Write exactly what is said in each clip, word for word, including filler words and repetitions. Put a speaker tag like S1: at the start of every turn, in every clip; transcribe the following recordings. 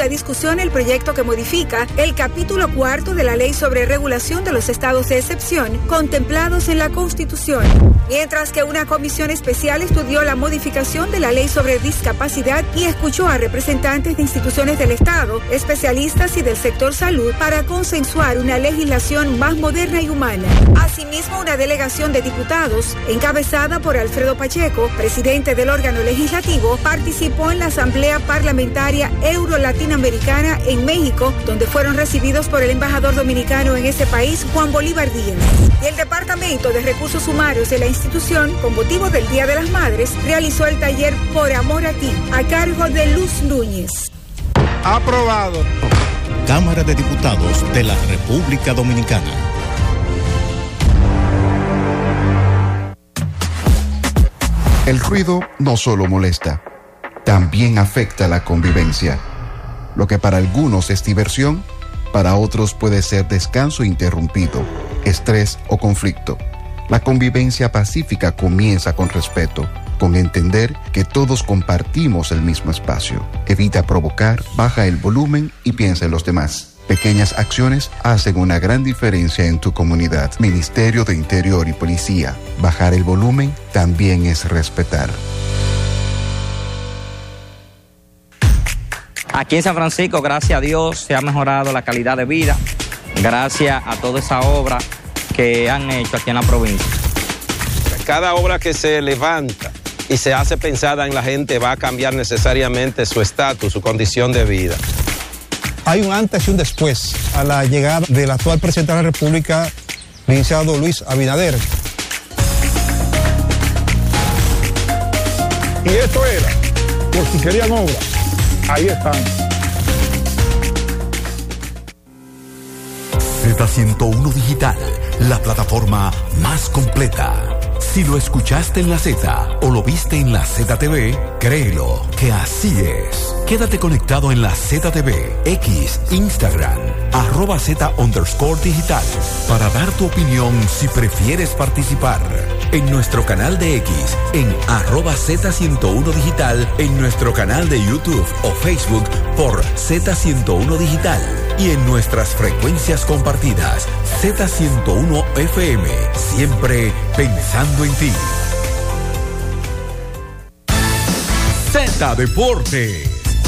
S1: segunda discusión el proyecto que modifica el capítulo cuarto de la Ley sobre Regulación de los Estados de Excepción contemplados en la Constitución, mientras que una comisión especial estudió la modificación de la Ley sobre Discapacidad y escuchó a representantes de instituciones del Estado, especialistas y del sector salud para consensuar una legislación más moderna y humana. Asimismo, una delegación de diputados, encabezada por Alfredo Pacheco, presidente del órgano legislativo, participó en la Asamblea Parlamentaria Euro-Latinoamericana en México, donde fueron recibidos por el embajador dominicano en ese país, Juan Bolívar Díaz. Y el Departamento de Recursos Humanos de la institución, con motivo del Día de las Madres, realizó el taller Por Amor a Ti, a cargo de Luz Núñez.
S2: Aprobado.
S3: Cámara de Diputados de la República Dominicana.
S4: El ruido no solo molesta, también afecta la convivencia. Lo que para algunos es diversión, para otros puede ser descanso interrumpido, estrés o conflicto. La convivencia pacífica comienza con respeto, con entender que todos compartimos el mismo espacio. Evita provocar, baja el volumen y piensa en los demás. Pequeñas acciones hacen una gran diferencia en tu comunidad. Ministerio de Interior y Policía. Bajar el volumen también es respetar.
S5: Aquí en San Francisco, gracias a Dios, se ha mejorado la calidad de vida, gracias a toda esa obra que han hecho aquí en la provincia.
S6: Cada obra que se levanta y se hace pensada en la gente va a cambiar necesariamente su estatus, su condición de vida.
S7: Hay un antes y un después a la llegada del actual presidente de la República, licenciado Luis Abinader.
S8: Y esto era, por si querían obra, ahí están.
S9: Z ciento uno Digital, la plataforma más completa. Si lo escuchaste en la Z o lo viste en la Z T V, créelo que así es. Quédate conectado en la Z T V, X, Instagram, arroba Z underscore digital, para dar tu opinión si prefieres participar. En nuestro canal de X, en arroba Z ciento uno Digital, en nuestro canal de YouTube o Facebook por Z ciento uno Digital y en nuestras frecuencias compartidas, Z ciento uno F M, siempre pensando en ti. Z Deportes.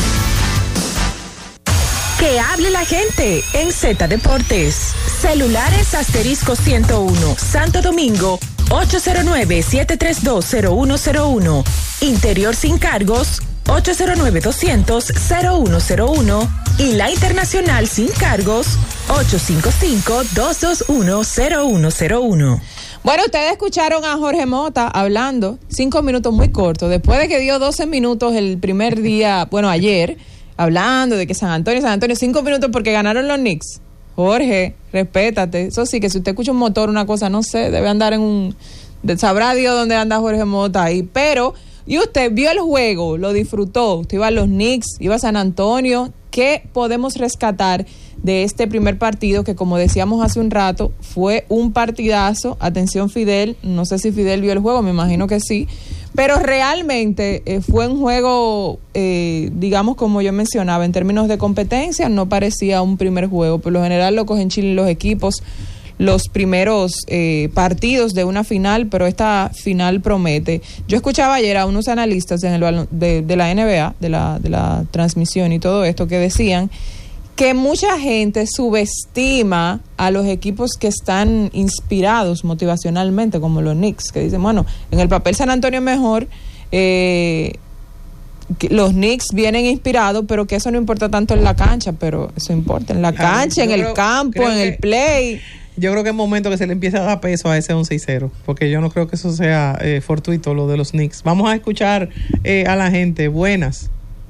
S10: Que hable la gente en Z Deportes. Celulares asterisco ciento uno, Santo Domingo, ocho cero nueve, siete tres dos, cero uno cero uno. Interior sin cargos, ocho cero nueve, doscientos, cero uno cero uno. Y la internacional sin cargos, ocho cinco cinco, dos dos uno, cero uno cero uno.
S11: Bueno, ustedes escucharon a Jorge Mota hablando, cinco minutos muy cortos, después de que dio doce minutos el primer día, bueno, ayer, hablando de que San Antonio, San Antonio, cinco minutos porque ganaron los Knicks. Jorge, respétate. Eso sí, que si usted escucha un motor, una cosa, no sé, debe andar en un... Sabrá Dios dónde anda Jorge Mota ahí, pero... Y usted vio el juego, lo disfrutó, usted iba a los Knicks, iba a San Antonio. ¿Qué podemos rescatar de este primer partido que, como decíamos hace un rato, fue un partidazo? Atención, Fidel, no sé si Fidel vio el juego, me imagino que sí, pero realmente eh, fue un juego, eh, digamos, como yo mencionaba, en términos de competencia, no parecía un primer juego. Por lo general lo cogen Chile los equipos, los primeros eh, partidos de una final, pero esta final promete. Yo escuchaba ayer a unos analistas en el, de, de la N B A, de la, de la transmisión y todo esto, que decían que mucha gente subestima a los equipos que están inspirados motivacionalmente, como los Knicks, que dicen, bueno, en el papel San Antonio es mejor, eh, los Knicks vienen inspirados, pero que eso no importa tanto en la cancha, pero eso importa en la cancha, Ay, en creo, el campo, en el play.
S12: Yo creo que es momento que se le empiece a dar peso a ese once y cero, porque yo no creo que eso sea eh, fortuito, lo de los Knicks. Vamos a escuchar eh, a la gente. Buenas.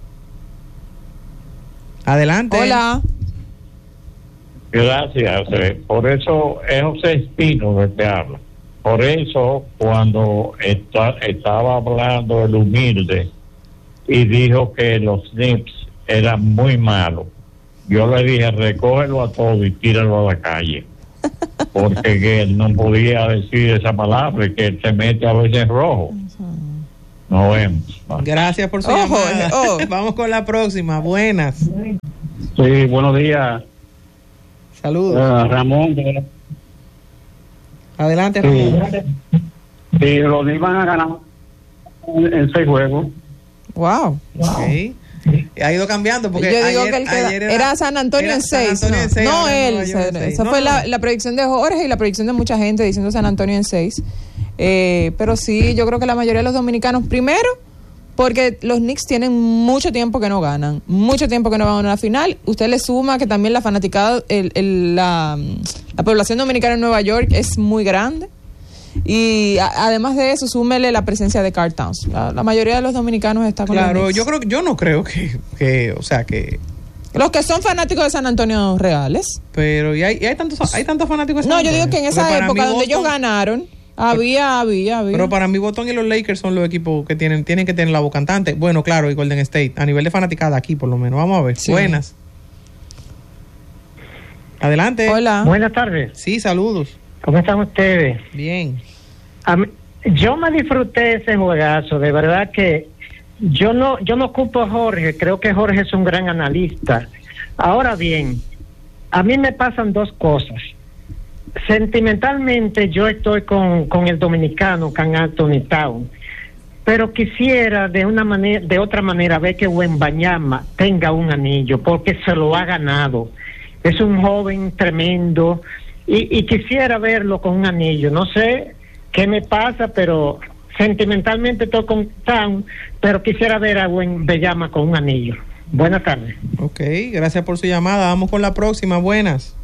S12: Adelante.
S11: Hola.
S13: Gracias. Por eso es José Espino que te habla. Por eso, cuando está, estaba hablando el humilde y dijo que los Knicks eran muy malos, yo le dije, recógelo a todo y tíralo a la calle. Porque que él no podía decir esa palabra y que él se mete a veces en rojo. Nos vemos.
S12: Gracias por su
S11: Oh,
S12: llamada.
S11: oh.
S12: Vamos con la próxima. Buenas.
S14: Sí, buenos días.
S12: Saludos.
S14: Uh, Ramón. De...
S12: Adelante,
S14: sí.
S12: Ramón.
S14: Sí, los Knicks van a ganar en, en seis juegos.
S11: Wow.
S12: Okay. Ha ido cambiando porque
S11: yo digo
S12: ayer,
S11: que el que
S12: ayer
S11: era, era San Antonio
S12: era
S11: en seis.
S12: San Antonio
S11: No,
S12: en seis,
S11: no él.
S12: Nueva York en seis.
S11: Esa
S12: No,
S11: fue
S12: no.
S11: La, la predicción de Jorge y la predicción de mucha gente diciendo San Antonio en seis. Eh, pero sí, yo creo que la mayoría de los dominicanos, primero, porque los Knicks tienen mucho tiempo que no ganan, mucho tiempo que no van a una final. Usted le suma que también la fanaticada, el, el, la, la población dominicana en Nueva York es muy grande. Y a, además de eso, súmele la presencia de Karl Towns. La, la mayoría de los dominicanos está con
S12: Claro,
S11: los Knicks.
S12: yo creo yo no creo que, que, o sea, que
S11: Los que son fanáticos de San Antonio reales.
S12: Pero, ¿y hay, y hay tantos hay tantos fanáticos de San
S11: No, yo
S12: Antonio?
S11: digo que en esa
S12: Porque para
S11: época
S12: mí
S11: donde
S12: Boston-
S11: ellos ganaron, había, había, había.
S12: Pero para mí Boston y los Lakers son los equipos que tienen tienen que tener la voz cantante. Bueno, claro, y Golden State, a nivel de fanaticada aquí por lo menos. Vamos a ver.
S11: Sí.
S12: Buenas. Adelante.
S11: Hola.
S15: Buenas tardes.
S12: Sí, saludos.
S15: ¿Cómo están ustedes?
S12: Bien.
S15: A mí- yo me disfruté ese juegazo, de verdad que yo no yo no ocupo a Jorge, creo que Jorge es un gran analista. Ahora bien, a mí me pasan dos cosas. Sentimentalmente yo estoy con, con el dominicano, Can Anthony Town, pero quisiera de una manera, de otra manera ver que Wembanyama tenga un anillo, porque se lo ha ganado. Es un joven tremendo y, y quisiera verlo con un anillo. No sé qué me pasa, pero sentimentalmente estoy con Town, pero quisiera ver a Wembanyama con un anillo. Buenas tardes.
S12: Ok, gracias por su llamada. Vamos con la próxima. Buenas.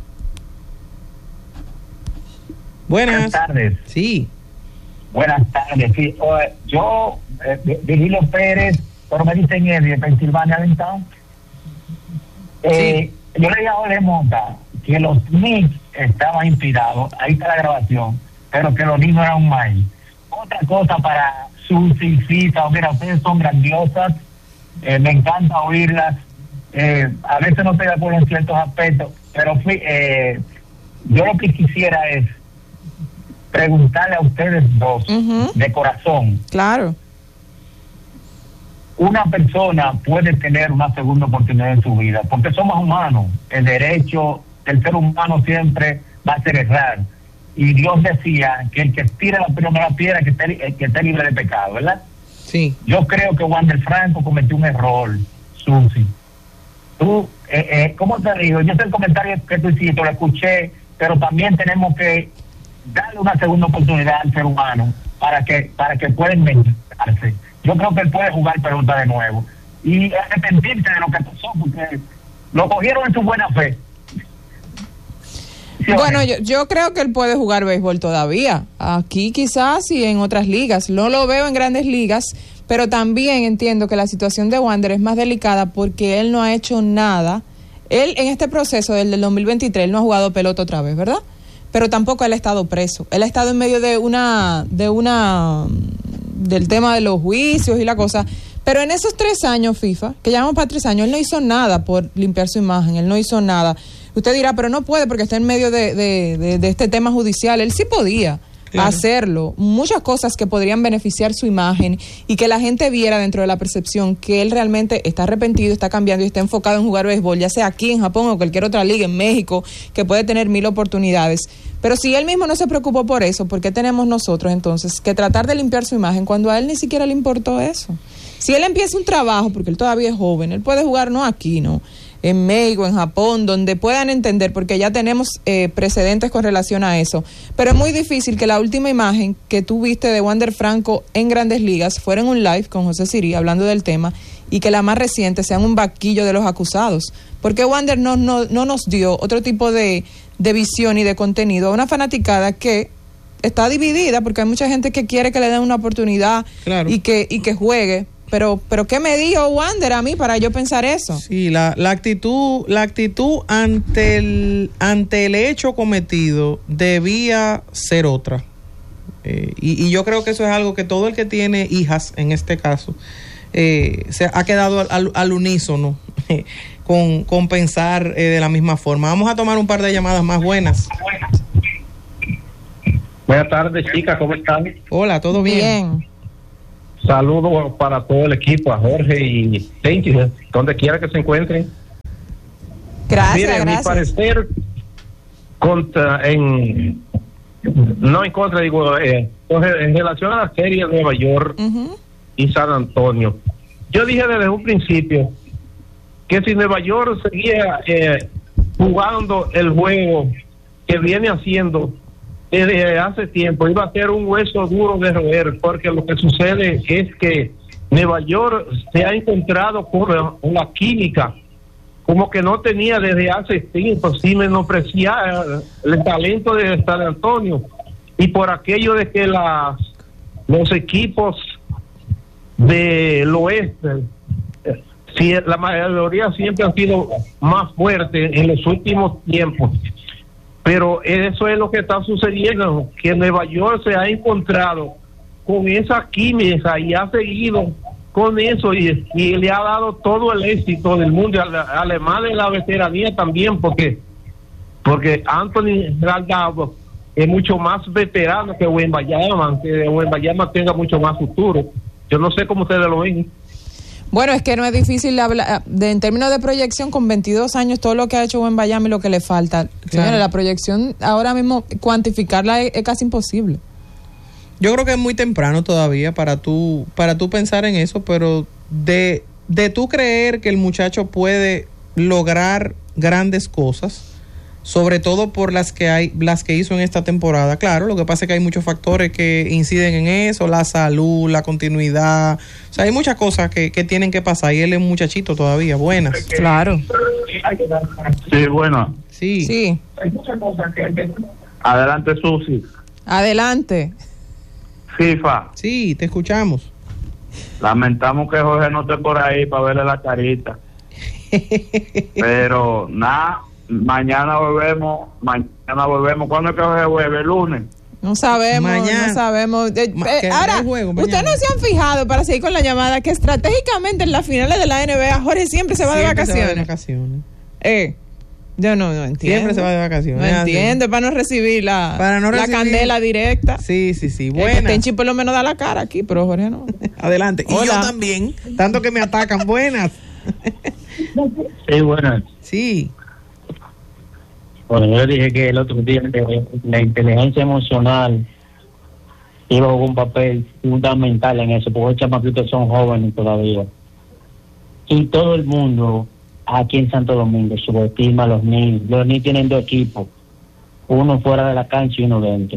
S12: Buenas.
S16: Buenas tardes.
S12: Sí.
S16: Buenas tardes. Sí, eh, yo, eh, Virgilio Pérez, pero me dicen Eddie de Pensilvania Downtown. Eh, Yo le dije a Jorge Mota que los Knicks estaban inspirados, ahí está la grabación, pero que los Knicks no eran un maíz. Otra cosa para Susi, Fita, mira, ustedes son grandiosas, eh, me encanta oírlas, eh, a veces no estoy de acuerdo en ciertos aspectos, pero fui, eh, yo lo que quisiera es preguntarle a ustedes dos,
S11: Ujú.
S16: de corazón,
S11: Claro.
S16: una persona puede tener una segunda oportunidad en su vida, porque somos humanos, el derecho del ser humano siempre va a ser errar, y Dios decía que el que tire la primera piedra que esté, el que esté libre de pecado, ¿verdad?
S12: Sí.
S16: Yo creo que Wander Franco cometió un error, Susi. Tú, eh, eh, ¿cómo te digo? Yo sé el comentario que tú hiciste, lo escuché, pero también tenemos que darle una segunda oportunidad al ser humano para que para que pueda inventarse. Yo creo que él puede jugar pelota de nuevo y arrepentirse de lo que pasó, porque lo cogieron en su buena fe. ¿Sí o
S11: Bueno,
S16: no?
S11: yo, yo creo que él puede jugar béisbol todavía. Aquí quizás y en otras ligas. No lo veo en grandes ligas, pero también entiendo que la situación de Wander es más delicada porque él no ha hecho nada. Él en este proceso del, del dos mil veintitrés, él no ha jugado pelota otra vez, ¿verdad? Pero tampoco él ha estado preso. Él ha estado en medio de una, de una, del tema de los juicios y la cosa. Pero en esos tres años, FIFA, que llamamos para tres años, él no hizo nada por limpiar su imagen, él no hizo nada. Usted dirá, pero no puede porque está en medio de, de, de, de este tema judicial. Él sí podía
S12: Claro.
S11: hacerlo. Muchas cosas que podrían beneficiar su imagen y que la gente viera dentro de la percepción que él realmente está arrepentido, está cambiando y está enfocado en jugar béisbol, ya sea aquí en Japón o cualquier otra liga, en México, que puede tener mil oportunidades. Pero si él mismo no se preocupó por eso, ¿por qué tenemos nosotros entonces que tratar de limpiar su imagen cuando a él ni siquiera le importó eso? Si él empieza un trabajo, porque él todavía es joven, él puede jugar no aquí, no, en México, en Japón, donde puedan entender, porque ya tenemos eh, precedentes con relación a eso. Pero es muy difícil que la última imagen que tú viste de Wander Franco en Grandes Ligas fuera en un live con José Sirí hablando del tema y que la más reciente sea un vaquillo de los acusados. Porque Wander no, no, no nos dio otro tipo de, de visión y de contenido a una fanaticada que está dividida porque hay mucha gente que quiere que le den una oportunidad
S12: Claro.
S11: y que y que juegue. Pero, pero ¿qué me dijo Wander a mí para yo pensar eso?
S12: Sí, la, la actitud, la actitud ante el, ante el hecho cometido debía ser otra. Eh, y, y yo creo que eso es algo que todo el que tiene hijas, en este caso, eh, se ha quedado al, al, al unísono con, con pensar eh, de la misma forma. Vamos a tomar un par de llamadas más buenas.
S14: Buenas tardes, chicas, ¿cómo están?
S12: Hola, ¿todo bien?
S11: Bien.
S17: Saludos para todo el equipo, a Jorge y Tenchi, donde quiera que se encuentren.
S11: Gracias,
S17: Mire,
S11: gracias.
S17: mi parecer, contra, en, no en contra, digo, eh, en relación a la serie de Nueva York uh-huh. y San Antonio, yo dije desde un principio que si Nueva York seguía eh, jugando el juego que viene haciendo desde hace tiempo, iba a ser un hueso duro de roer, porque lo que sucede es que Nueva York se ha encontrado con la, la química como que no tenía desde hace tiempo, sí menosprecia el talento de San Antonio, y por aquello de que las los equipos del oeste, si la mayoría siempre han sido más fuertes en los últimos tiempos, pero eso es lo que está sucediendo, que Nueva York se ha encontrado con esa química y ha seguido con eso y, y le ha dado todo el éxito del mundo, además de la veteranía también, porque porque Anthony Raldado es mucho más veterano que Wembanyama, que Wembanyama tenga mucho más futuro. Yo no sé cómo ustedes lo ven.
S11: Bueno, es que no es difícil hablar de, en términos de proyección, con veintidós años, todo lo que ha hecho Wembanyama y lo que le falta. Claro. Señores, la proyección ahora mismo, cuantificarla es, es casi imposible.
S12: Yo creo que es muy temprano todavía para tú, para tú pensar en eso, pero de, de tú creer que el muchacho puede lograr grandes cosas, sobre todo por las que hay, las que hizo en esta temporada. Claro, lo que pasa es que hay muchos factores que inciden en eso, la salud, la continuidad, o sea, hay muchas cosas que, que tienen que pasar, y él es un muchachito todavía. Buenas.
S11: Claro.
S14: Sí, bueno.
S12: Sí.
S11: Sí.
S14: Hay muchas cosas que... Adelante, Susi.
S11: Adelante.
S14: FIFA.
S12: Sí, te escuchamos.
S14: Lamentamos que Jorge no esté por ahí para verle la carita. Pero nada, mañana volvemos, mañana volvemos. ¿Cuándo es que Jorge vuelve? ¿El lunes?
S11: No sabemos,
S12: Mañana.
S11: no sabemos. Eh, eh, ahora,
S12: juego,
S11: ustedes no se han fijado, para seguir con la llamada, que estratégicamente en las finales de la N B A Jorge siempre se va
S12: siempre
S11: de vacaciones.
S12: Se va de vacaciones.
S11: Eh, yo no, no entiendo.
S12: Siempre se va de vacaciones.
S11: No entiendo, para no recibir la,
S12: para no recibir...
S11: la candela directa.
S12: Sí, sí, sí.
S11: Buena. Tenchi por lo menos da la cara aquí, pero Jorge no.
S12: Adelante.
S11: Hola.
S12: Y yo también, tanto que me atacan. Buenas.
S14: Sí, buenas.
S12: Sí.
S14: Bueno, yo dije que el otro día la inteligencia emocional iba a jugar un papel fundamental en eso, porque los chamaquitos son jóvenes todavía. Y todo el mundo aquí en Santo Domingo subestima a los niños. Los niños tienen dos equipos, uno fuera de la cancha y uno dentro.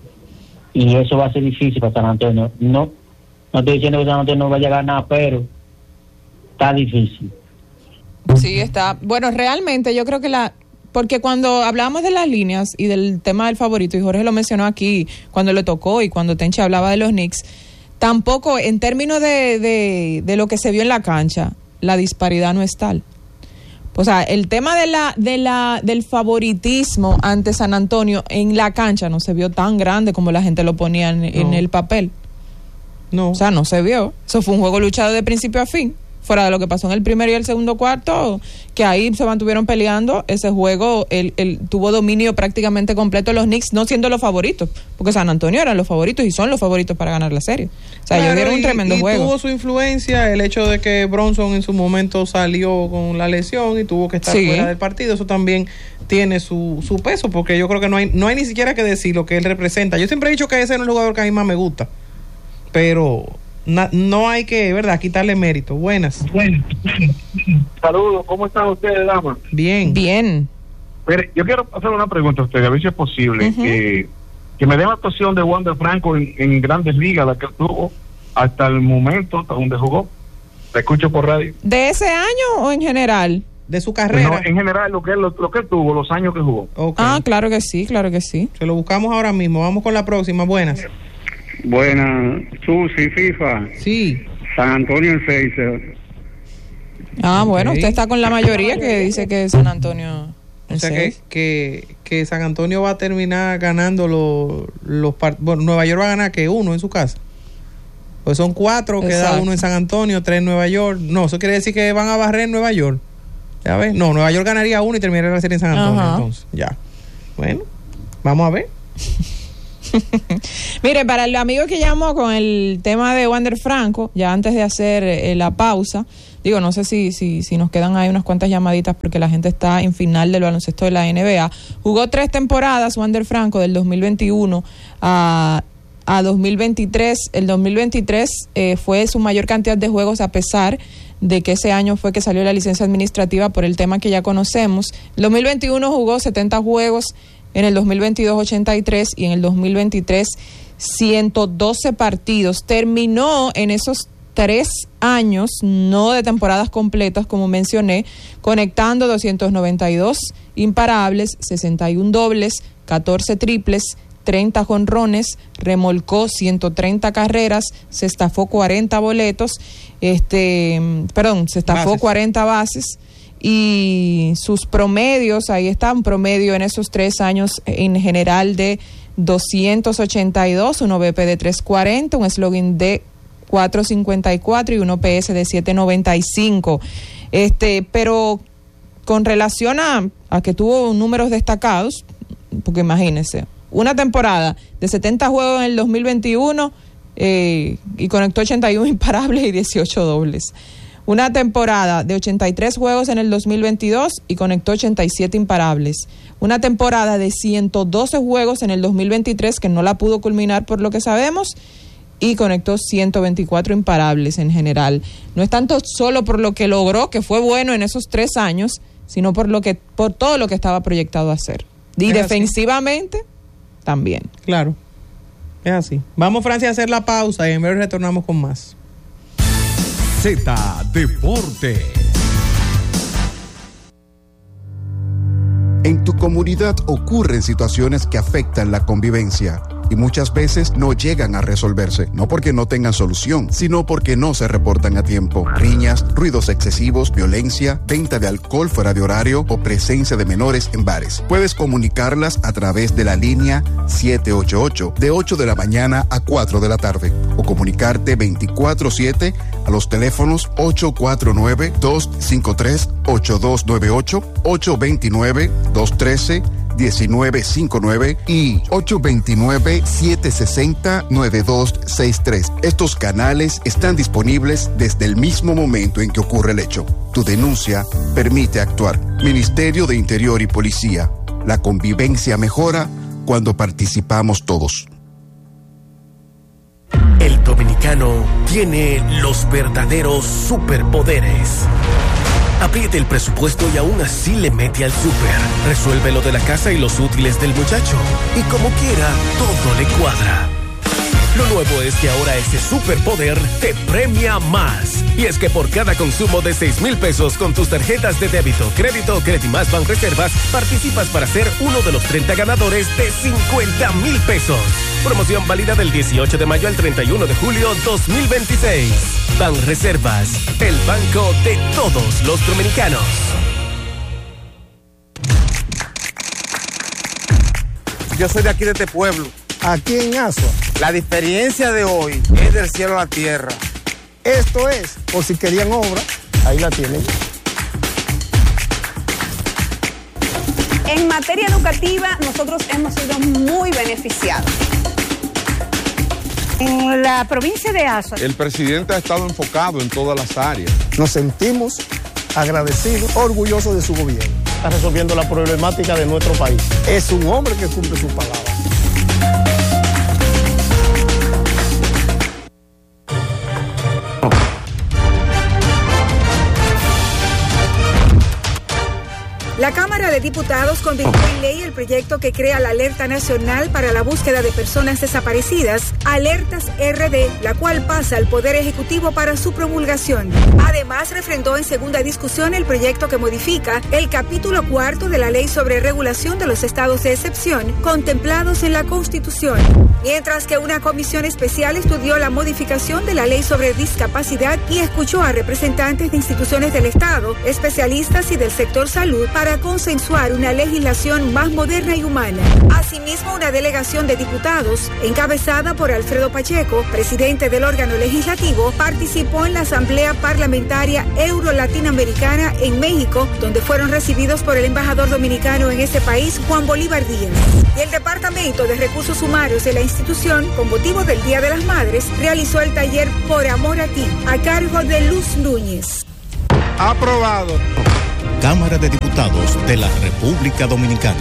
S14: Y eso va a ser difícil para San Antonio. No, no estoy diciendo que San Antonio no vaya a ganar, pero está difícil.
S11: Sí, está. Bueno, realmente yo creo que la... Porque cuando hablamos de las líneas y del tema del favorito, y Jorge lo mencionó aquí cuando le tocó y cuando Tenchi hablaba de los Knicks, tampoco en términos de, de, de lo que se vio en la cancha, la disparidad no es tal. O sea, el tema de la, de la, del favoritismo ante San Antonio en la cancha no se vio tan grande como la gente lo ponía en, no. en el papel.
S12: No.
S11: O sea, no se vio. Eso fue un juego luchado de principio a fin. Fuera de lo que pasó en el primero y el segundo cuarto, que ahí se mantuvieron peleando, ese juego el, el, tuvo dominio prácticamente completo de los Knicks, no siendo los favoritos, porque San Antonio eran los favoritos y son los favoritos para ganar la serie. O sea, claro, ellos dieron un tremendo
S12: y
S11: juego.
S12: Y tuvo su influencia el hecho de que Bronson en su momento salió con la lesión y tuvo que estar sí. fuera del partido. Eso también tiene su, su peso, porque yo creo que no hay, no hay ni siquiera que decir lo que él representa. Yo siempre he dicho que ese es el jugador que a mí más me gusta, pero... Na, no hay que, ¿verdad?, quitarle mérito. Buenas.
S14: Bueno. Saludos, ¿cómo están ustedes, damas?
S12: Bien.
S11: Bien.
S14: Mire, yo quiero hacer una pregunta a ustedes, a ver si es posible. Uh-huh. que, que me den la actuación de Wander Franco en, en Grandes Ligas, la que tuvo hasta el momento, hasta donde jugó. Te escucho por radio.
S11: ¿De ese año o en general?
S12: De su carrera.
S14: No, en general, lo que él, lo, lo que él tuvo, los años que jugó.
S12: Okay.
S11: Ah, claro que sí, claro que sí.
S12: Se lo buscamos ahora mismo. Vamos con la próxima. Buenas.
S18: Buenas, Susi, FIFA.
S12: Sí.
S18: San Antonio en seis.
S11: Ah, bueno, okay. Usted está con la mayoría que dice que San Antonio en
S12: O sea que, que, que San Antonio va a terminar ganando los, los part- bueno, Nueva York va a ganar que uno en su casa. Pues son cuatro,
S11: Exacto.
S12: queda uno en San Antonio, tres en Nueva York. No, eso quiere decir que van a barrer en Nueva York. ¿Ya ves? No, Nueva York ganaría uno y terminaría la serie en San Antonio. Ajá. Entonces, ya. Bueno, vamos a ver.
S11: Mire, para el amigo que llamó con el tema de Wander Franco, ya antes de hacer eh, la pausa, digo, no sé si, si, si nos quedan ahí unas cuantas llamaditas porque la gente está en final del baloncesto de la N B A. Jugó tres temporadas Wander Franco del dos mil veintiuno a, a dos mil veintitrés. El dos mil veintitrés eh, fue su mayor cantidad de juegos, a pesar de que ese año fue que salió la licencia administrativa por el tema que ya conocemos. En dos mil veintiuno jugó setenta juegos, en el dos mil veintidós ochenta y tres y en el dos mil veintitrés ciento doce partidos. Terminó en esos tres años, no de temporadas completas como mencioné, conectando doscientos noventa y dos imparables, sesenta y uno dobles, catorce triples, treinta jonrones, remolcó ciento treinta carreras, se estafó cuarenta boletos, este, perdón, se estafó bases. cuarenta bases. Y sus promedios, ahí está, un promedio en esos tres años en general de doscientos ochenta y dos, un O V P de tres cuarenta, un slugging de cuatro cincuenta y cuatro y un O P S de siete noventa y cinco. Este, pero con relación a, a que tuvo números destacados, porque imagínense, una temporada de setenta juegos en el dos mil veintiuno eh, y conectó ochenta y uno imparables y dieciocho dobles. Una temporada de ochenta y tres juegos en el dos mil veintidós y conectó ochenta y siete imparables. Una temporada de ciento doce juegos en el dos mil veintitrés, que no la pudo culminar por lo que sabemos, y conectó ciento veinticuatro imparables en general. No es tanto solo por lo que logró, que fue bueno en esos tres años, sino por lo que, por todo lo que estaba proyectado a hacer. Y defensivamente, así también.
S12: Claro, es así. Vamos, Francia, a hacer la pausa y en breve retornamos con más.
S9: Z Deportes.
S4: En tu comunidad ocurren situaciones que afectan la convivencia y muchas veces no llegan a resolverse, no porque no tengan solución, sino porque no se reportan a tiempo. Riñas, ruidos excesivos, violencia, venta de alcohol fuera de horario o presencia de menores en bares. Puedes comunicarlas a través de la línea siete ocho ocho de ocho de la mañana a cuatro de la tarde o comunicarte veinticuatro siete a los teléfonos ocho cuatro nueve, dos cinco tres, ocho dos nueve ocho, ocho dos nueve, dos uno tres, uno nueve cinco nueve y ocho dos nueve, siete seis cero, nueve dos seis tres. Estos canales están disponibles desde el mismo momento en que ocurre el hecho. Tu denuncia permite actuar. Ministerio de Interior y Policía. La convivencia mejora cuando participamos todos.
S19: El dominicano tiene los verdaderos superpoderes. Apriete el presupuesto y aún así le mete al súper. Resuelve lo de la casa y los útiles del muchacho. Y como quiera, todo le cuadra. Lo nuevo es que ahora ese superpoder te premia más. Y es que por cada consumo de seis mil pesos con tus tarjetas de débito, crédito o Credimás Banreservas, participas para ser uno de los treinta ganadores de cincuenta mil pesos. Promoción válida del dieciocho de mayo al treinta y uno de julio dos mil veintiséis. Banreservas, el banco de todos los dominicanos.
S2: Yo soy de aquí, de este pueblo.
S8: Aquí en Asua.
S2: La diferencia de hoy es del cielo a la tierra.
S8: Esto es, por si querían obra, ahí la tienen.
S20: En materia educativa, nosotros hemos sido muy beneficiados. En la provincia de Asua,
S2: el presidente ha estado enfocado en todas las áreas.
S8: Nos sentimos agradecidos, orgullosos de su gobierno. Está resolviendo la problemática de nuestro país. Es un hombre que cumple su palabra.
S1: La Cámara de Diputados convirtió en ley el proyecto que crea la Alerta Nacional para la Búsqueda de Personas Desaparecidas, Alertas R D, la cual pasa al Poder Ejecutivo para su promulgación. Además, refrendó en segunda discusión el proyecto que modifica el capítulo cuarto de la Ley sobre Regulación de los Estados de Excepción, contemplados en la Constitución. Mientras que una comisión especial estudió la modificación de la Ley sobre Discapacidad y escuchó a representantes de instituciones del Estado, especialistas y del sector salud para para consensuar una legislación más moderna y humana. Asimismo, una delegación de diputados, encabezada por Alfredo Pacheco, presidente del órgano legislativo, participó en la Asamblea Parlamentaria Euro-Latinoamericana en México, donde fueron recibidos por el embajador dominicano en ese país, Juan Bolívar Díaz. Y el Departamento de Recursos Humanos de la institución, con motivo del Día de las Madres, realizó el taller Por Amor a Ti, a cargo de Luz Núñez.
S2: Aprobado.
S3: Cámara de Diputados de la República Dominicana.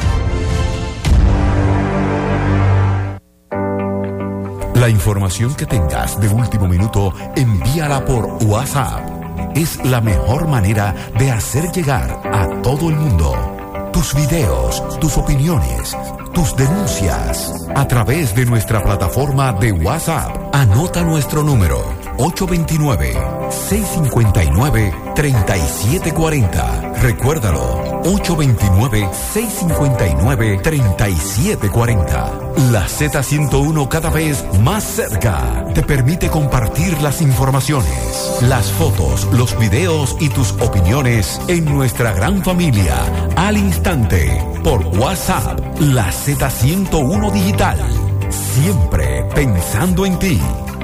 S9: La información que tengas de último minuto, envíala por WhatsApp. Es la mejor manera de hacer llegar a todo el mundo tus videos, tus opiniones, tus denuncias a través de nuestra plataforma de WhatsApp. Anota nuestro número ocho dos nueve, seis cinco nueve, tres siete cuatro cero. Recuérdalo, ocho dos nueve, seis cinco nueve, tres siete cuatro cero. La Z ciento uno, cada vez más cerca, te permite compartir las informaciones, las fotos, los videos y tus opiniones en nuestra gran familia al instante por WhatsApp. La Z ciento uno Digital, siempre pensando en ti.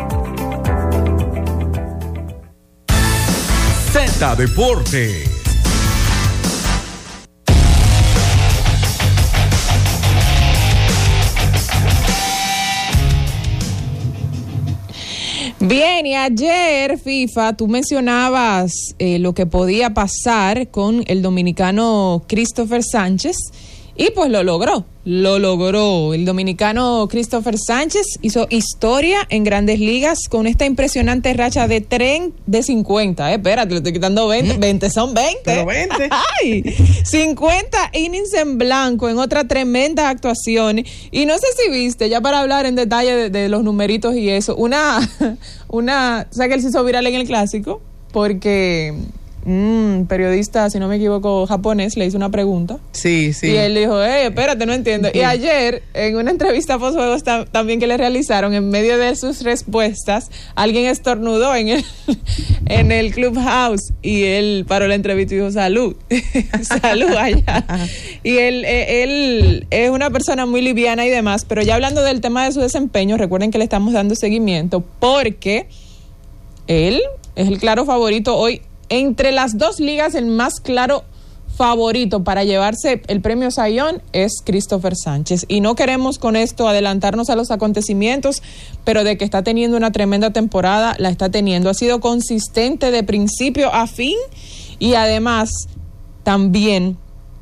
S9: Z Deportes.
S11: Bien, y ayer, FIFA, tú mencionabas eh, lo que podía pasar con el dominicano Christopher Sánchez, y pues lo logró, lo logró. El dominicano Christopher Sánchez hizo historia en Grandes Ligas con esta impresionante racha de tren de cincuenta. Eh, espérate, le estoy quitando veinte, veinte son veinte.
S12: Pero veinte.
S11: Ay, cincuenta innings en blanco en otra tremenda actuación. Y no sé si viste, ya para hablar en detalle de, de los numeritos y eso, una, una, o sea que él se hizo viral en el Clásico porque un periodista, si no me equivoco, japonés, le hizo una pregunta.
S12: Sí, sí.
S11: Y él dijo, hey, espérate, no entiendo. Y ayer, en una entrevista post-juegos ta- también que le realizaron, en medio de sus respuestas, alguien estornudó en el, en el clubhouse y él paró la entrevista y dijo, salud, salud allá. Y él, él es una persona muy liviana y demás, pero ya hablando del tema de su desempeño, recuerden que le estamos dando seguimiento porque él es el claro favorito hoy. Entre las dos ligas, el más claro favorito para llevarse el premio Cy Young es Christopher Sánchez. Y no queremos con esto adelantarnos a los acontecimientos, pero de que está teniendo una tremenda temporada, la está teniendo. Ha sido consistente de principio a fin y además también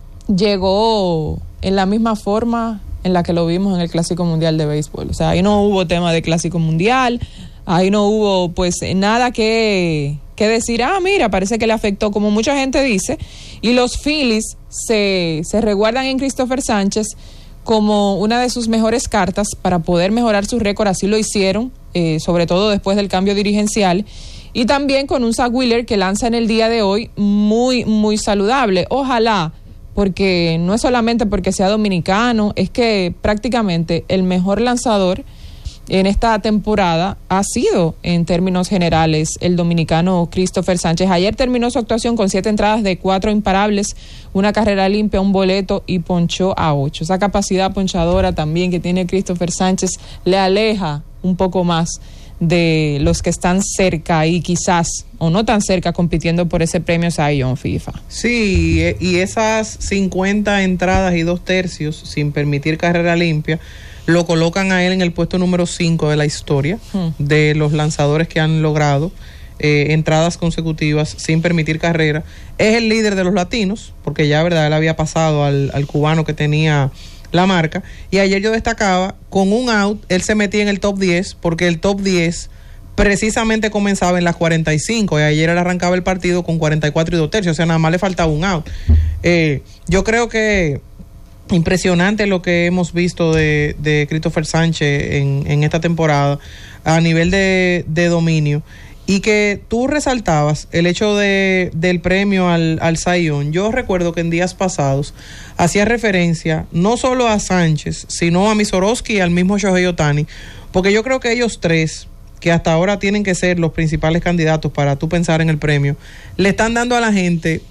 S11: llegó en la misma forma en la que lo vimos en el Clásico Mundial de Béisbol. O sea, ahí no hubo tema de Clásico Mundial, ahí no hubo pues nada que... que decir, ah, mira, parece que le afectó, como mucha gente dice, y los Phillies se, se resguardan en Christopher Sánchez como una de sus mejores cartas para poder mejorar su récord, así lo hicieron, eh, sobre todo después del cambio dirigencial, y también con un Zach Wheeler que lanza en el día de hoy muy, muy saludable. Ojalá, porque no es solamente porque sea dominicano, es que prácticamente el mejor lanzador en esta temporada ha sido, en términos generales, el dominicano Christopher Sánchez. Ayer terminó su actuación con siete entradas de cuatro imparables, una carrera limpia, un boleto y ponchó a ocho. Esa capacidad ponchadora también que tiene Christopher Sánchez le aleja un poco más de los que están cerca y quizás, o no tan cerca, compitiendo por ese premio Cy Young FIFA.
S12: Sí, y esas cincuenta entradas y dos tercios sin permitir carrera limpia lo colocan a él en el puesto número cinco de la historia hmm. de los lanzadores que han logrado eh, entradas consecutivas sin permitir carrera. Es el líder de los latinos, porque ya, verdad, él había pasado al, al cubano que tenía la marca. Y ayer yo destacaba, con un out, él se metía en el top diez, porque el top diez precisamente comenzaba en las cuarenta y cinco, y ayer él arrancaba el partido con cuarenta y cuatro y dos tercios, o sea, nada más le faltaba un out. Eh, yo creo que impresionante lo que hemos visto de, de Christopher Sánchez en, en esta temporada a nivel de, de dominio, y que tú resaltabas el hecho de, del premio al, al Cy Young. Yo recuerdo que en días pasados hacía referencia no solo a Sánchez, sino a Misorowski y al mismo Shohei Ohtani, porque yo creo que ellos tres, que hasta ahora tienen que ser los principales candidatos para tú pensar en el premio, le están dando a la gente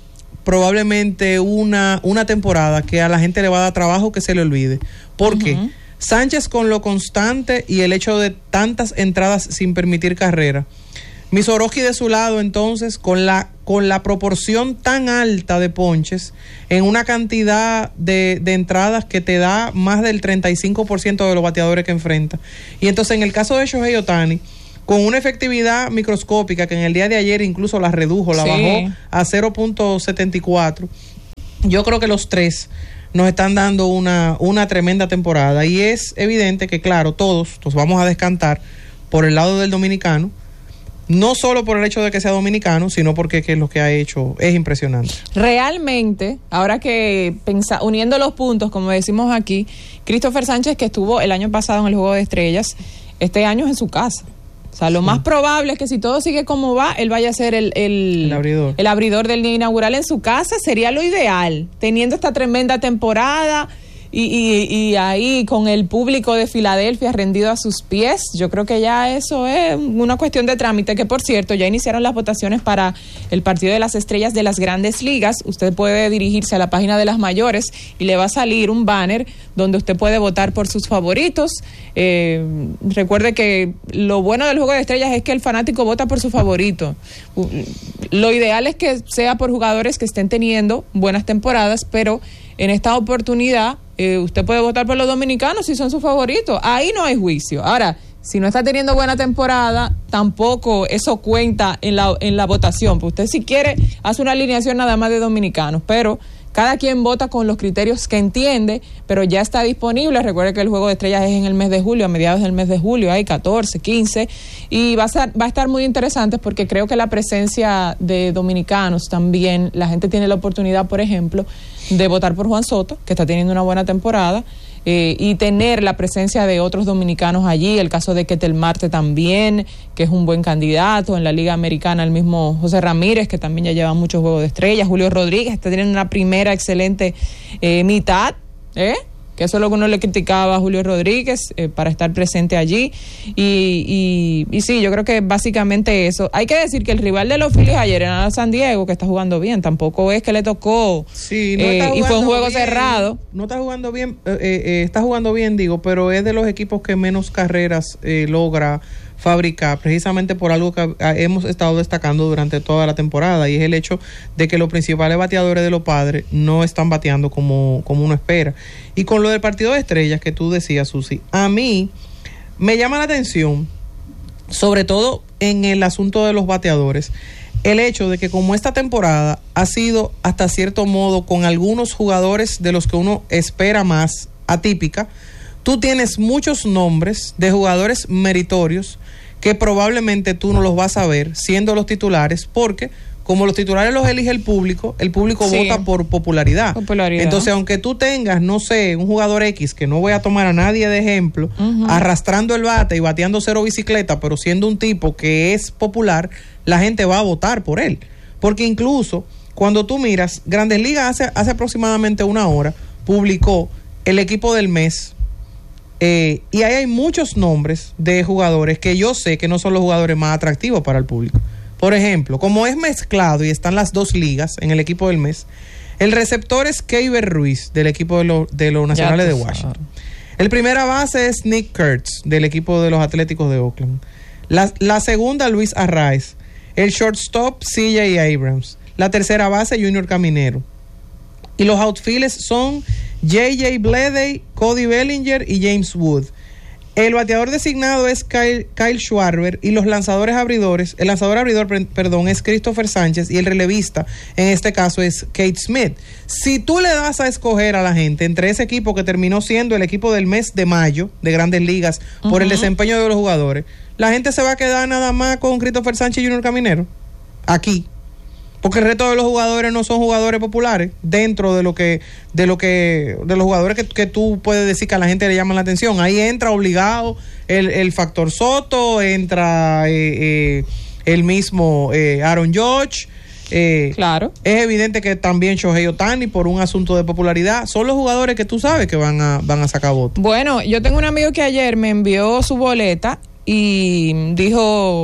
S12: probablemente una, una temporada que a la gente le va a dar trabajo que se le olvide. ¿Por qué? Uh-huh. Sánchez, con lo constante y el hecho de tantas entradas sin permitir carrera. Misoroski de su lado, entonces, con la, con la proporción tan alta de ponches en una cantidad de, de entradas que te da más del treinta y cinco por ciento de los bateadores que enfrenta. Y entonces, en el caso de Shohei Ohtani, con una efectividad microscópica que en el día de ayer incluso la redujo, la sí. bajó a cero punto setenta y cuatro. Yo creo que los tres nos están dando una, una tremenda temporada. Y es evidente que, claro, todos nos vamos a descantar por el lado del dominicano. No solo por el hecho de que sea dominicano, sino porque que lo que ha hecho es impresionante. Realmente, ahora que pensa, uniendo los puntos, como decimos aquí, Christopher Sánchez, que estuvo el año pasado en el Juego de Estrellas, este año es en su casa. O sea, lo sí. más probable es que si todo sigue como va, él vaya a ser el, el, el, abridor. el abridor del día inaugural en su casa. Sería lo ideal, teniendo esta tremenda temporada. Y, y, y ahí con el público de Filadelfia rendido a sus pies, yo creo que ya eso es una cuestión de trámite, que por cierto ya iniciaron las votaciones para el partido de las estrellas de las grandes ligas. Usted puede dirigirse a la página de las mayores y le va a salir un banner donde usted puede votar por sus favoritos. Eh, recuerde que lo bueno del Juego de Estrellas es que el fanático vota por su favorito. Lo ideal es que sea por jugadores que estén teniendo buenas temporadas, pero en esta oportunidad eh, usted puede votar por los dominicanos si son sus favoritos. Ahí no hay juicio. Ahora, si no está teniendo buena temporada, tampoco eso cuenta en la, en la votación. Pues usted, si quiere, hace una alineación nada más de dominicanos, pero cada quien vota con los criterios que entiende, pero ya está disponible. Recuerde que el Juego de Estrellas es en el mes de julio, a mediados del mes de julio, hay catorce, quince, y va a, ser, va a estar muy interesante porque creo que la presencia de dominicanos también, la gente tiene la oportunidad, por ejemplo, de votar por Juan Soto, que está teniendo una buena temporada, eh, y tener la presencia de otros dominicanos allí, el caso de Ketel Marte también, que es un buen candidato, en la Liga Americana el mismo José Ramírez, que también ya lleva muchos Juegos de Estrellas, Julio Rodríguez está teniendo una primera excelente eh, mitad, ¿eh? que eso es lo que uno le criticaba a Julio Rodríguez eh, para estar presente allí, y, y, y sí, yo creo que básicamente eso. Hay que decir que el rival de los Phillies ayer era San Diego, que está jugando bien, tampoco es que le tocó, sí, no eh, y fue un juego bien, cerrado. No está jugando bien, eh, eh, está jugando bien, digo, pero es de los equipos que menos carreras eh, logra fabricar, precisamente por algo que hemos estado destacando durante toda la temporada, y es el hecho de que los principales bateadores de los Padres no están bateando como, como uno espera. Y con lo del partido de estrellas que tú decías, Susi, a mí me llama la atención, sobre todo en el asunto de los bateadores, el hecho de que como esta temporada ha sido hasta cierto modo con algunos jugadores de los que uno espera más, atípica, tú tienes muchos nombres de jugadores meritorios que probablemente tú no los vas a ver siendo los titulares, porque como los titulares los elige el público, el público sí. vota por popularidad. popularidad. Entonces, aunque tú tengas, no sé, un jugador X, que no voy a tomar a nadie de ejemplo, uh-huh. arrastrando el bate y bateando cero bicicleta, pero siendo un tipo que es popular, la gente va a votar por él. Porque incluso cuando tú miras, Grandes Ligas hace, hace aproximadamente una hora publicó el equipo del mes. Eh, y ahí hay muchos nombres de jugadores que yo sé que no son los jugadores más atractivos para el público. Por ejemplo, como es mezclado y están las dos ligas en el equipo del mes, el receptor es Keiber Ruiz del equipo de, lo, de los Nacionales de Washington. El primera base es Nick Kurtz del equipo de los Atléticos de Oakland. La, la segunda, Luis Arraez. El shortstop, C J Abrams. La tercera base, Junior Caminero. Y los outfielders son J J Bleday, Cody Bellinger y James Wood. El bateador designado es Kyle, Kyle Schwarber, y los lanzadores abridores, el lanzador abridor, perdón, es Christopher Sánchez, y el relevista en este caso es Kate Smith. Si tú le das a escoger a la gente entre ese equipo que terminó siendo el equipo del mes de mayo de Grandes Ligas por uh-huh. el desempeño de los jugadores, la gente se va a quedar nada más con Christopher Sánchez y Junior Caminero aquí. Porque el resto de los jugadores no son jugadores populares dentro de lo que de lo que de los jugadores que, que tú puedes decir que a la gente le llaman la atención. Ahí entra obligado el, el factor Soto, entra eh, eh, el mismo eh, Aaron Judge. Eh, claro. Es evidente que también Shohei Ohtani, por un asunto de popularidad, son los jugadores que tú sabes que van a van a sacar votos. Bueno, yo tengo un amigo que ayer me envió su boleta y dijo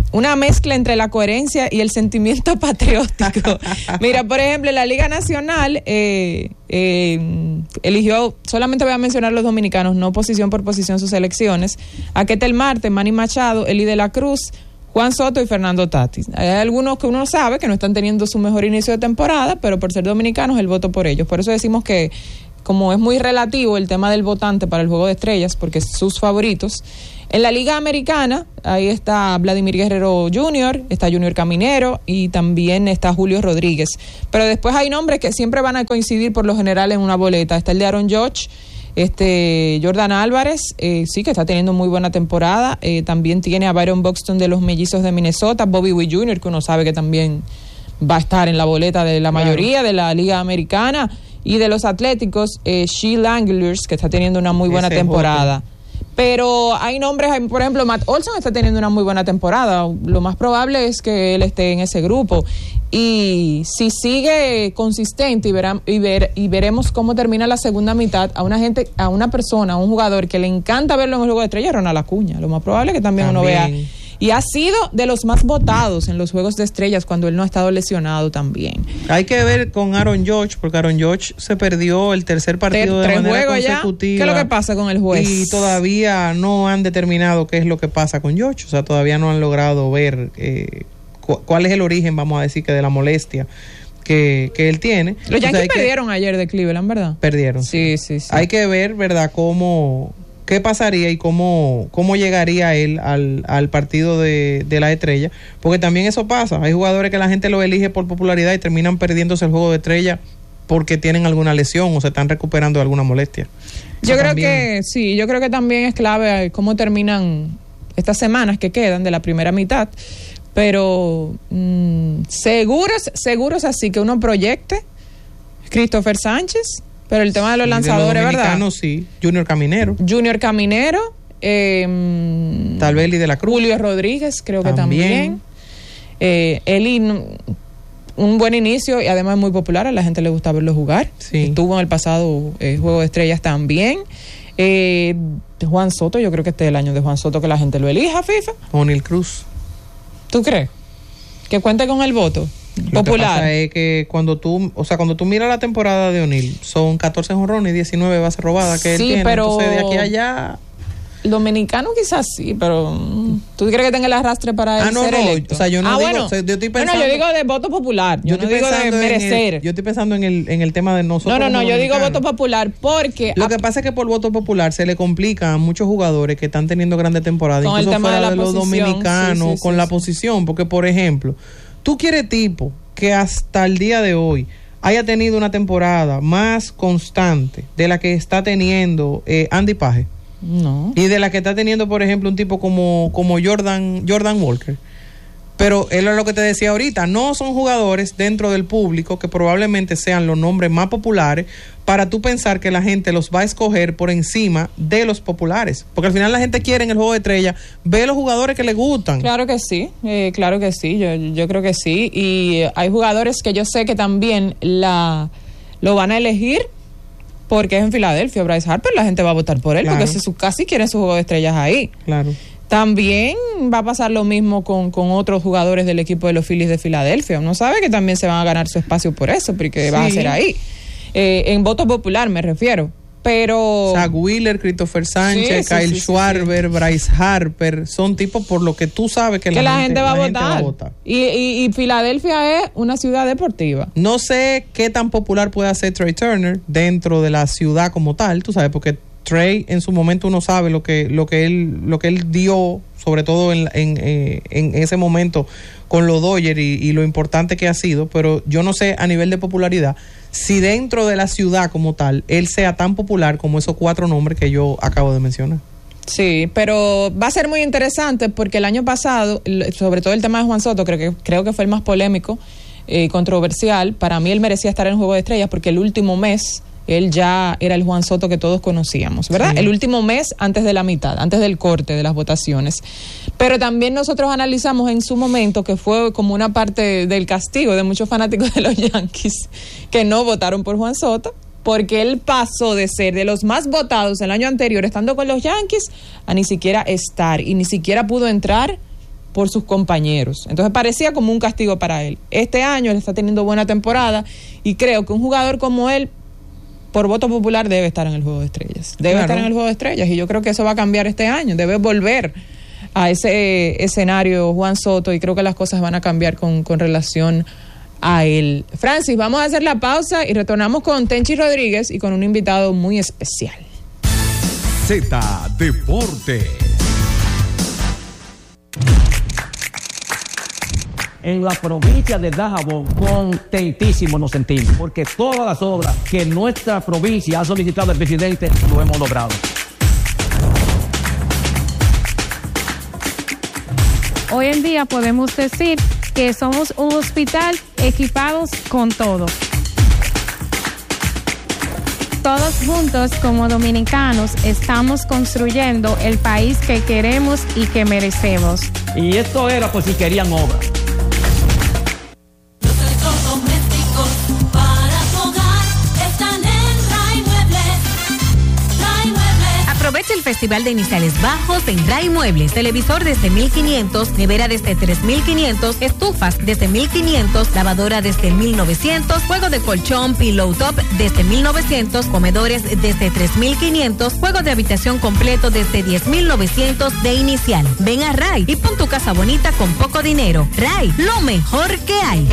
S11: una mezcla entre la coherencia y el sentimiento patriótico. Mira, por ejemplo, la Liga Nacional eh, eh, eligió, solamente voy a mencionar los dominicanos, no posición por posición sus elecciones, a Ketel Marte, Manny Machado, Eli de la Cruz, Juan Soto y Fernando Tatis. Hay algunos que uno sabe que no están teniendo su mejor inicio de temporada, pero por ser dominicanos, el voto por ellos. Por eso decimos que, como es muy relativo el tema del votante para el Juego de Estrellas, porque sus favoritos. En la Liga Americana, ahí está Vladimir Guerrero junior, está Junior Caminero y también está Julio Rodríguez. Pero después hay nombres que siempre van a coincidir por lo general en una boleta. Está el de Aaron Judge, este Jordan Álvarez, eh, sí que está teniendo muy buena temporada. Eh, también tiene a Byron Buxton de los Mellizos de Minnesota, Bobby Witt junior, que uno sabe que también va a estar en la boleta de la mayoría de la Liga Americana. Y de los Atléticos, eh, Shea Langeliers, que está teniendo una muy buena
S12: Ese
S11: temporada. Joven. Pero hay nombres, por ejemplo, Matt Olson está teniendo una muy buena temporada. Lo más probable es que él esté en ese grupo. Y si sigue consistente y, verán, y, ver, y veremos cómo termina la segunda mitad, a una gente, a una persona, a un jugador que le encanta verlo en el Juego de Estrellas, Ronald Acuña. Lo más probable es que también, también. uno vea. Y ha sido de los más votados en los Juegos de Estrellas cuando él no ha estado lesionado también.
S12: Hay que ver con Aaron Judge, porque Aaron Judge se perdió el tercer partido de manera consecutiva.
S11: ¿Qué es lo que pasa con el juez?
S12: Y todavía no han determinado qué es lo que pasa con Judge. O sea, todavía no han logrado ver eh, cu- cuál es el origen, vamos a decir, que de la molestia que, que él tiene.
S11: Los Yankees
S12: o sea,
S11: perdieron que, ayer de Cleveland, ¿verdad?
S12: Perdieron.
S11: Sí, sí, sí.
S12: Hay que ver, ¿verdad?, cómo... qué pasaría y cómo, cómo llegaría él al, al partido de, de la estrella, porque también eso pasa, hay jugadores que la gente lo elige por popularidad y terminan perdiéndose el Juego de Estrella porque tienen alguna lesión o se están recuperando de alguna molestia.
S11: Yo
S12: eso
S11: creo
S12: también.
S11: que sí, yo creo que también es clave cómo terminan estas semanas que quedan de la primera mitad, pero mmm, seguros, seguros así que uno proyecte Christopher Sánchez. Pero el tema de los sí, lanzadores, de los ¿verdad?
S12: Sí, Junior Caminero.
S11: Junior Caminero. Eh,
S12: Tal vez Eli de la Cruz.
S11: Julio Rodríguez, creo
S12: también.
S11: que también. Eh, Eli, un buen inicio y además muy popular. A la gente le gusta verlo jugar.
S12: Sí.
S11: Estuvo en el pasado eh, Juego de Estrellas también. Eh, Juan Soto, yo creo que este es el año de Juan Soto que la gente lo elija, FIFA.
S12: O'Neill Cruz.
S11: ¿Tú crees? Que cuente con el voto.
S12: Lo
S11: popular.
S12: que pasa es que cuando tú, o sea, cuando tú miras la temporada de O'Neill, son catorce jonrones y diecinueve bases robadas que
S11: sí,
S12: él tiene.
S11: Pero
S12: entonces de aquí a allá.
S11: El dominicano quizás sí, pero ¿tú crees que tenga el arrastre para él
S12: ah, no,
S11: ser
S12: no,
S11: electo?
S12: O sea, yo no
S11: ah,
S12: digo,
S11: bueno.
S12: o sea, yo estoy pensando,
S11: bueno, yo digo de voto popular, yo, yo no digo de merecer.
S12: El, yo estoy pensando en el, en el tema de nosotros.
S11: No, no, no, yo digo voto popular porque...
S12: Lo que pasa es que por voto popular se le complica a muchos jugadores que están teniendo grandes temporadas,
S11: con
S12: incluso
S11: el tema
S12: fuera
S11: de, la
S12: de los
S11: posición,
S12: dominicanos,
S11: sí, sí,
S12: con
S11: sí,
S12: la
S11: sí.
S12: posición, porque por ejemplo, tú quieres tipo que hasta el día de hoy haya tenido una temporada más constante de la que está teniendo eh, Andy Paje.
S11: No.
S12: Y de la que está teniendo, por ejemplo, un tipo como, como Jordan, Jordan Walker. Pero él es lo que te decía ahorita, no son jugadores dentro del público que probablemente sean los nombres más populares para tú pensar que la gente los va a escoger por encima de los populares. Porque al final la gente quiere en el Juego de Estrella ver los jugadores que le gustan.
S11: Claro que sí, eh, claro que sí, yo, yo creo que sí. Y hay jugadores que yo sé que también la lo van a elegir porque es en Filadelfia. Bryce Harper, la gente va a votar por él, claro, porque si su, casi quieren su Juego de Estrellas ahí.
S12: Claro.
S11: También va a pasar lo mismo con, con otros jugadores del equipo de los Phillies de Filadelfia. Uno sabe que también se van a ganar su espacio por eso, porque sí. va a ser ahí. Eh, en voto popular me refiero. Pero...
S12: Zach Wheeler, Christopher Sánchez, sí, Kyle sí, sí, Schwarber, sí, sí. Bryce Harper, son tipos por lo que tú sabes que,
S11: que
S12: la,
S11: la,
S12: gente,
S11: gente, va,
S12: la
S11: a
S12: gente va a votar.
S11: Y, y, y Filadelfia es una ciudad deportiva.
S12: No sé qué tan popular puede ser Trey Turner dentro de la ciudad como tal, tú sabes, porque Trey en su momento uno sabe lo que lo que él lo que él dio, sobre todo en, en, eh, en ese momento con los Dodgers y, y lo importante que ha sido, pero yo no sé a nivel de popularidad si dentro de la ciudad como tal él sea tan popular como esos cuatro nombres que yo acabo de mencionar.
S11: Sí, pero va a ser muy interesante porque el año pasado, sobre todo el tema de Juan Soto, creo que creo que fue el más polémico y eh, controversial. Para mí él merecía estar en el Juego de Estrellas porque el último mes él ya era el Juan Soto que todos conocíamos, ¿verdad? Sí. El último mes antes de la mitad, antes del corte de las votaciones. Pero también nosotros analizamos en su momento que fue como una parte del castigo de muchos fanáticos de los Yankees que no votaron por Juan Soto, porque él pasó de ser de los más votados el año anterior estando con los Yankees a ni siquiera estar y ni siquiera pudo entrar por sus compañeros. Entonces parecía como un castigo para él. Este año él está teniendo buena temporada y creo que un jugador como él, por voto popular, debe estar en el Juego de Estrellas. Debe claro. estar en el Juego de Estrellas y yo creo que eso va a cambiar este año. Debe volver a ese escenario Juan Soto y creo que las cosas van a cambiar con, con relación a él. Francis, vamos a hacer la pausa y retornamos con Tenchi Rodríguez y con un invitado muy especial.
S9: Z Deportes.
S21: En la provincia de Dajabón, contentísimo nos sentimos, porque todas las obras que nuestra provincia ha solicitado al presidente lo hemos logrado.
S22: Hoy en día podemos decir que somos un hospital equipados con todo. Todos juntos como dominicanos estamos construyendo el país que queremos y que merecemos.
S21: Y esto era por si querían obras.
S23: Aprovecha el Festival de Iniciales Bajos en Ray Muebles. Televisor desde mil quinientos, nevera desde tres mil quinientos, estufas desde mil quinientos, lavadora desde mil novecientos, juego de colchón, pillow top desde mil novecientos, comedores desde tres mil quinientos, juego de habitación completo desde diez mil novecientos de inicial. Ven a Ray y pon tu casa bonita con poco dinero. Ray, lo mejor que hay.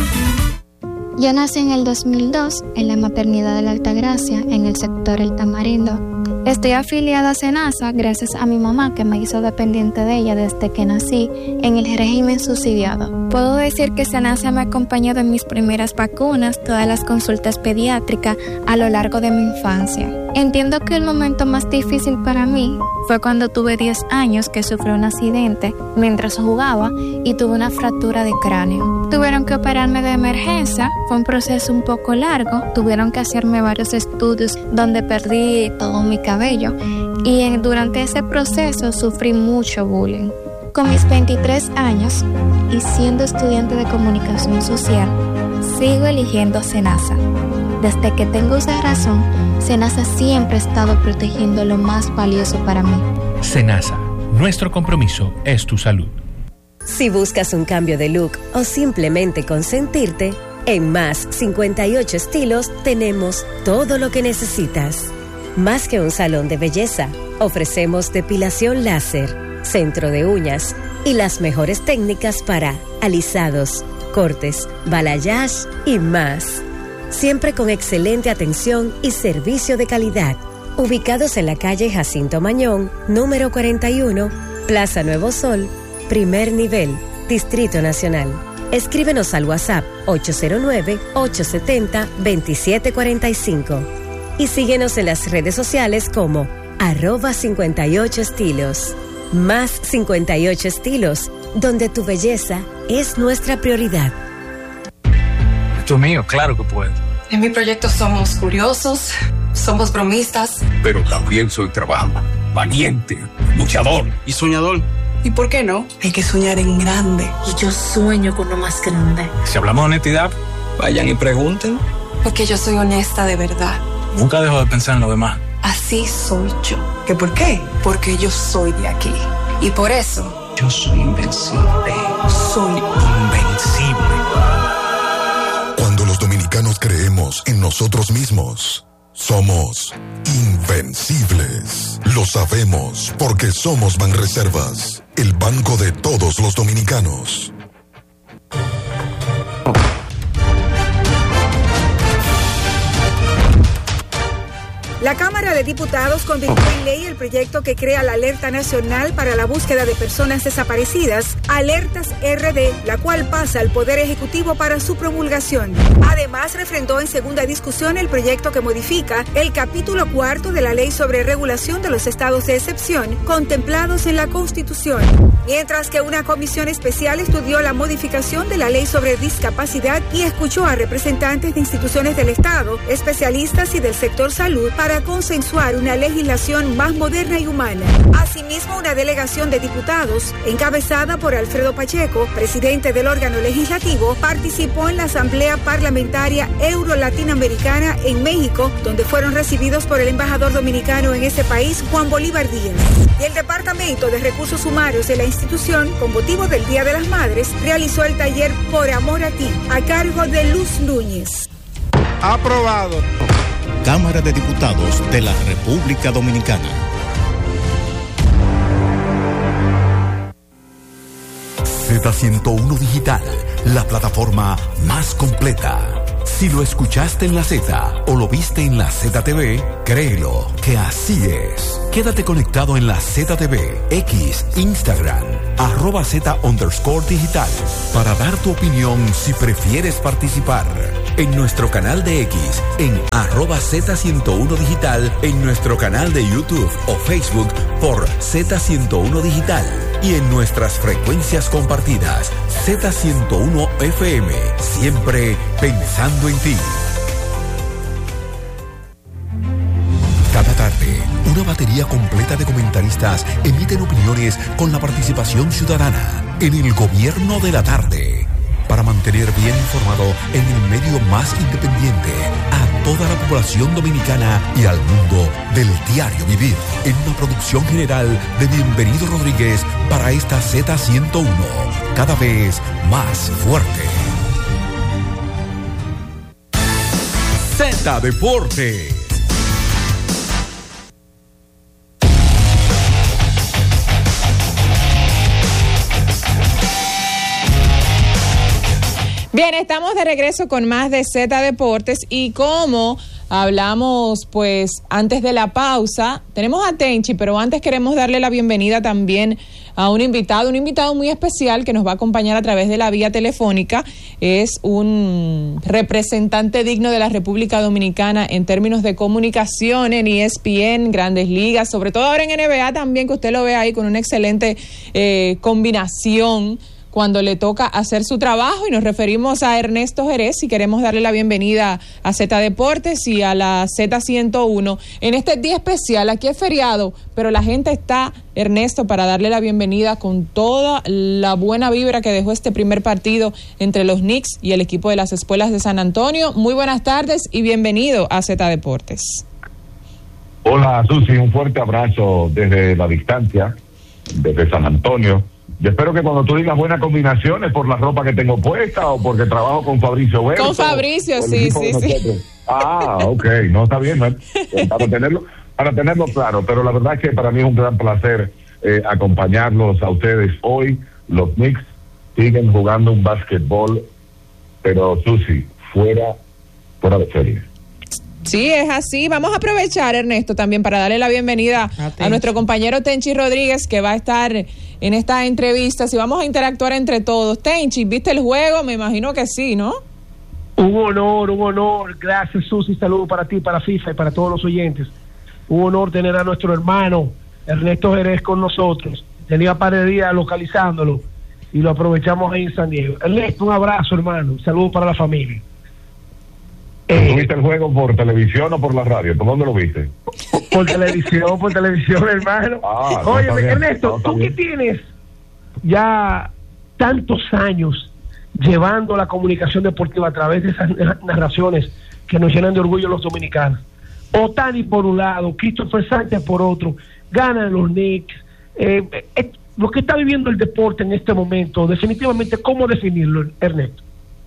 S24: Yo nací en el dos mil dos en la maternidad de la Altagracia, en el sector El Tamarindo. Estoy afiliada a SENASA gracias a mi mamá, que me hizo dependiente de ella desde que nací en el régimen subsidiado. Puedo decir que SENASA me ha acompañado en mis primeras vacunas, todas las consultas pediátricas a lo largo de mi infancia. Entiendo que el momento más difícil para mí fue cuando tuve diez años, que sufrí un accidente mientras jugaba y tuve una fractura de cráneo. Tuvieron que operarme de emergencia, fue un proceso un poco largo, tuvieron que hacerme varios estudios donde perdí todo mi cabello y en, durante ese proceso sufrí mucho bullying. Con mis veintitrés años y siendo estudiante de comunicación social, sigo eligiendo SENASA. Desde que tengo esa razón, SENASA siempre ha estado protegiendo lo más valioso para mí.
S25: SENASA, nuestro compromiso es tu salud.
S26: Si buscas un cambio de look o simplemente consentirte, en Más cincuenta y ocho Estilos tenemos todo lo que necesitas. Más que un salón de belleza, ofrecemos depilación láser, centro de uñas y las mejores técnicas para alisados, cortes, balayage y más. Siempre con excelente atención y servicio de calidad. Ubicados en la calle Jacinto Mañón, número cuarenta y uno, Plaza Nuevo Sol, primer nivel, Distrito Nacional. Escríbenos al WhatsApp ocho cero nueve, ocho siete cero, dos siete cuatro cinco y síguenos en las redes sociales como arroba cincuenta y ocho estilos. Más cincuenta y ocho Estilos, donde tu belleza es nuestra prioridad.
S27: Esto es mío, claro que puedo.
S28: En mi proyecto somos curiosos, somos bromistas.
S27: Pero también soy trabajador, valiente, luchador y soñador.
S28: ¿Y por qué no? Hay que soñar en grande.
S29: Y yo sueño con lo más grande.
S27: Si hablamos de honestidad, vayan y pregunten.
S28: Porque yo soy honesta de verdad.
S27: Nunca dejo de pensar en lo demás.
S28: Así soy yo. ¿Qué por qué? Porque yo soy de aquí. Y por eso...
S27: yo soy invencible.
S28: Soy
S27: invencible.
S30: Cuando los dominicanos creemos en nosotros mismos, somos invencibles. Lo sabemos porque somos Banreservas, el banco de todos los dominicanos.
S1: La Cámara de Diputados convirtió en ley el proyecto que crea la Alerta Nacional para la Búsqueda de Personas Desaparecidas, Alertas R D, la cual pasa al Poder Ejecutivo para su promulgación. Además, refrendó en segunda discusión el proyecto que modifica el capítulo cuarto de la Ley sobre Regulación de los Estados de Excepción, contemplados en la Constitución. Mientras que una comisión especial estudió la modificación de la Ley sobre Discapacidad y escuchó a representantes de instituciones del Estado, especialistas y del sector salud para para consensuar una legislación más moderna y humana. Asimismo, una delegación de diputados, encabezada por Alfredo Pacheco, presidente del órgano legislativo, participó en la Asamblea Parlamentaria Euro-Latinoamericana en México, donde fueron recibidos por el embajador dominicano en ese país, Juan Bolívar Díaz. Y el Departamento de Recursos Humanos de la institución, con motivo del Día de las Madres, realizó el taller Por Amor a Ti, a cargo de Luz Núñez.
S2: Aprobado.
S3: Cámara de Diputados de la República Dominicana.
S9: Z ciento uno Digital, la plataforma más completa. Si lo escuchaste en la Z o lo viste en la Z T V, créelo que así es. Quédate conectado en la Z T V, X, Instagram, arroba Z underscore digital, para dar tu opinión si prefieres participar. En nuestro canal de X, en arroba Z ciento uno Digital, en nuestro canal de YouTube o Facebook por Z ciento uno Digital y en nuestras frecuencias compartidas, Z ciento uno F M, siempre pensando en ti. Cada tarde, una batería completa de comentaristas emiten opiniones con la participación ciudadana en el Gobierno de la Tarde, para mantener bien informado en el medio más independiente a toda la población dominicana y al mundo del diario vivir, en una producción general de Bienvenido Rodríguez para esta Z ciento uno, cada vez más fuerte. Z Deportes.
S11: Bien, estamos de regreso con más de Z Deportes y como hablamos pues antes de la pausa, tenemos a Tenchi, pero antes queremos darle la bienvenida también a un invitado, un invitado muy especial que nos va a acompañar a través de la vía telefónica. Es un representante digno de la República Dominicana en términos de comunicación en E S P N, Grandes Ligas, sobre todo ahora en N B A también, que usted lo ve ahí con una excelente eh, combinación cuando le toca hacer su trabajo, y nos referimos a Ernesto Jerez y queremos darle la bienvenida a Z Deportes y a la Z ciento uno en este día especial. Aquí es feriado, pero la gente está, Ernesto, para darle la bienvenida con toda la buena vibra que dejó este primer partido entre los Knicks y el equipo de las Espuelas de San Antonio. Muy buenas tardes y bienvenido a Z Deportes.
S5: Hola, Susi, un fuerte abrazo desde la distancia, desde San Antonio. Yo espero que cuando tú digas buena combinación es por la ropa que tengo puesta o porque trabajo con Fabricio Berto.
S11: Con Fabricio, sí, sí, sí.
S5: Ah, ok, no está bien, ¿no? Para tenerlo, para tenerlo claro, pero la verdad es que para mí es un gran placer eh, acompañarlos a ustedes hoy. Los Knicks siguen jugando un básquetbol, pero Susi, fuera, fuera de serie.
S11: Sí, es así. Vamos a aprovechar, Ernesto, también para darle la bienvenida a, a nuestro compañero Tenchi Rodríguez, que va a estar en esta entrevista. Si vamos a interactuar entre todos. Tenchi, ¿viste el juego? Me imagino que sí, ¿no?
S6: Un honor, un honor. Gracias, Susi. Saludos para ti, para FIFA y para todos los oyentes. Un honor tener a nuestro hermano Ernesto Jerez con nosotros. Tenía par de días localizándolo y lo aprovechamos ahí en San Diego. Ernesto, un abrazo, hermano. Saludos para la familia.
S5: Eh, ¿Viste el juego por televisión o por la radio? ¿Por dónde lo viste?
S6: Por, por televisión, por televisión, hermano. Ah, Oye, no, Ernesto, no, tú que tienes ya tantos años llevando la comunicación deportiva a través de esas narraciones que nos llenan de orgullo los dominicanos. Otani por un lado, Christopher Sánchez por otro, ganan los Knicks. Eh, eh, lo que está viviendo el deporte en este momento, definitivamente, ¿cómo definirlo, Ernesto?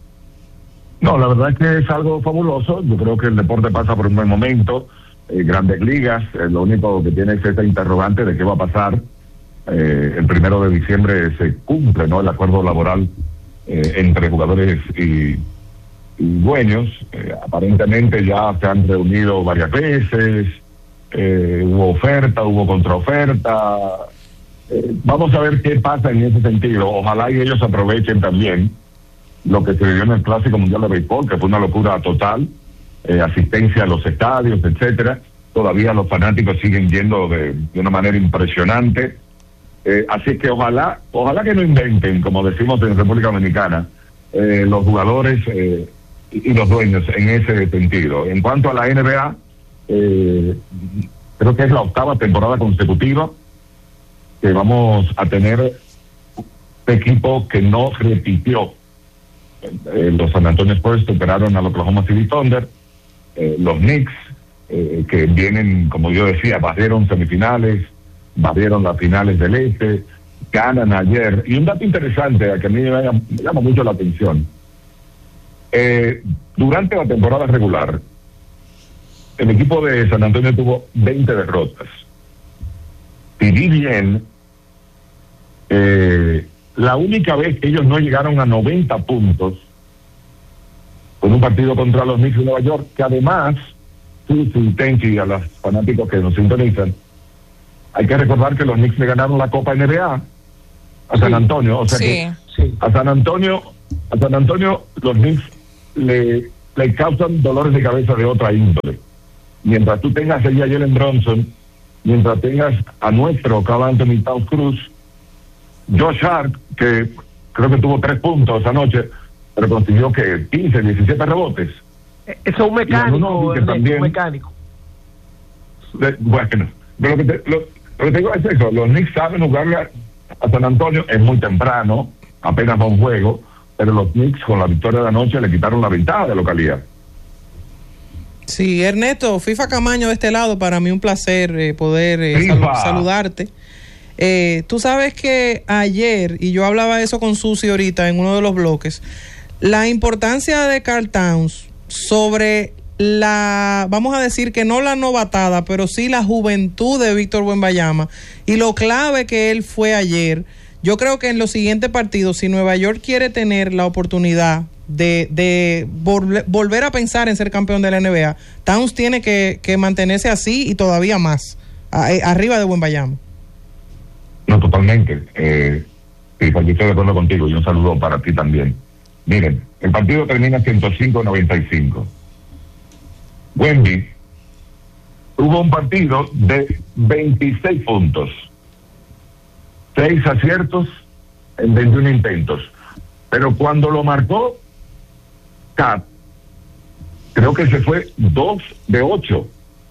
S5: No, la verdad es que es algo fabuloso. Yo creo que el deporte pasa por un buen momento. Eh, Grandes Ligas, eh, lo único que tiene es esta interrogante de qué va a pasar. Eh, el primero de diciembre se cumple, ¿no?, el acuerdo laboral eh, entre jugadores y, y dueños. Eh, aparentemente ya se han reunido varias veces. Eh, hubo oferta, hubo contraoferta. Eh, vamos a ver qué pasa en ese sentido. Ojalá y ellos aprovechen también lo que se vivió en el Clásico Mundial de Béisbol, que fue una locura total, eh, asistencia a los estadios, etcétera. Todavía los fanáticos siguen yendo de, de una manera impresionante. Eh, así que ojalá, ojalá que no inventen, como decimos en República Dominicana, eh, los jugadores eh, y, y los dueños en ese sentido. En cuanto a la N B A, eh, creo que es la octava temporada consecutiva que vamos a tener un equipo que no repitió. Eh, los San Antonio Spurs superaron al Oklahoma City Thunder, eh, los Knicks, eh, que vienen, como yo decía, barrieron semifinales, barrieron las finales del Este, ganan ayer. Y un dato interesante, a que a mí me llama, me llama mucho la atención, eh, durante la temporada regular, el equipo de San Antonio tuvo veinte derrotas. Y vi bien, eh, la única vez que ellos no llegaron a noventa puntos con un partido contra los Knicks de Nueva York, que además, sí, sí, Tenchi, a los fanáticos que nos sintonizan, hay que recordar que los Knicks le ganaron la Copa N B A a San Antonio, o sea
S11: sí.
S5: que sí. a San Antonio, a San Antonio los Knicks le, le causan dolores de cabeza de otra índole. Mientras tú tengas ahí a Jalen Bronson, mientras tengas a nuestro Karl Anthony Towns Cruz, Josh Hart, que creo que tuvo tres puntos anoche, pero consiguió que quince, diecisiete rebotes.
S6: Eso es un mecánico, el también, un mecánico.
S5: De, bueno, pero lo que, te, lo, lo que te digo es eso, los Knicks saben jugarle a, a San Antonio, es muy temprano, apenas va un juego, pero los Knicks con la victoria de anoche le quitaron la ventaja de localidad.
S12: Sí, Ernesto, FIFA Camaño de este lado, para mí un placer eh, poder eh, sal saludarte. Eh, tú sabes que ayer, y yo hablaba eso con Susi ahorita en uno de los bloques, la importancia de Karl Towns sobre la, vamos a decir que no la novatada, pero sí la juventud de Víctor Wembanyama y lo clave que él fue ayer. Yo creo que en los siguientes partidos, si Nueva York quiere tener la oportunidad de, de vol volver a pensar en ser campeón de la N B A, Towns tiene que, que mantenerse así y todavía más, a, a, arriba de Wembanyama.
S5: No, totalmente. Eh, sí, yo estoy de acuerdo contigo y un saludo para ti también. Miren, el partido termina ciento cinco a noventa y cinco. Wemby tuvo un partido de veintiséis puntos, seis aciertos en veintiún intentos, pero cuando lo marcó Cat, creo que se fue dos de ocho.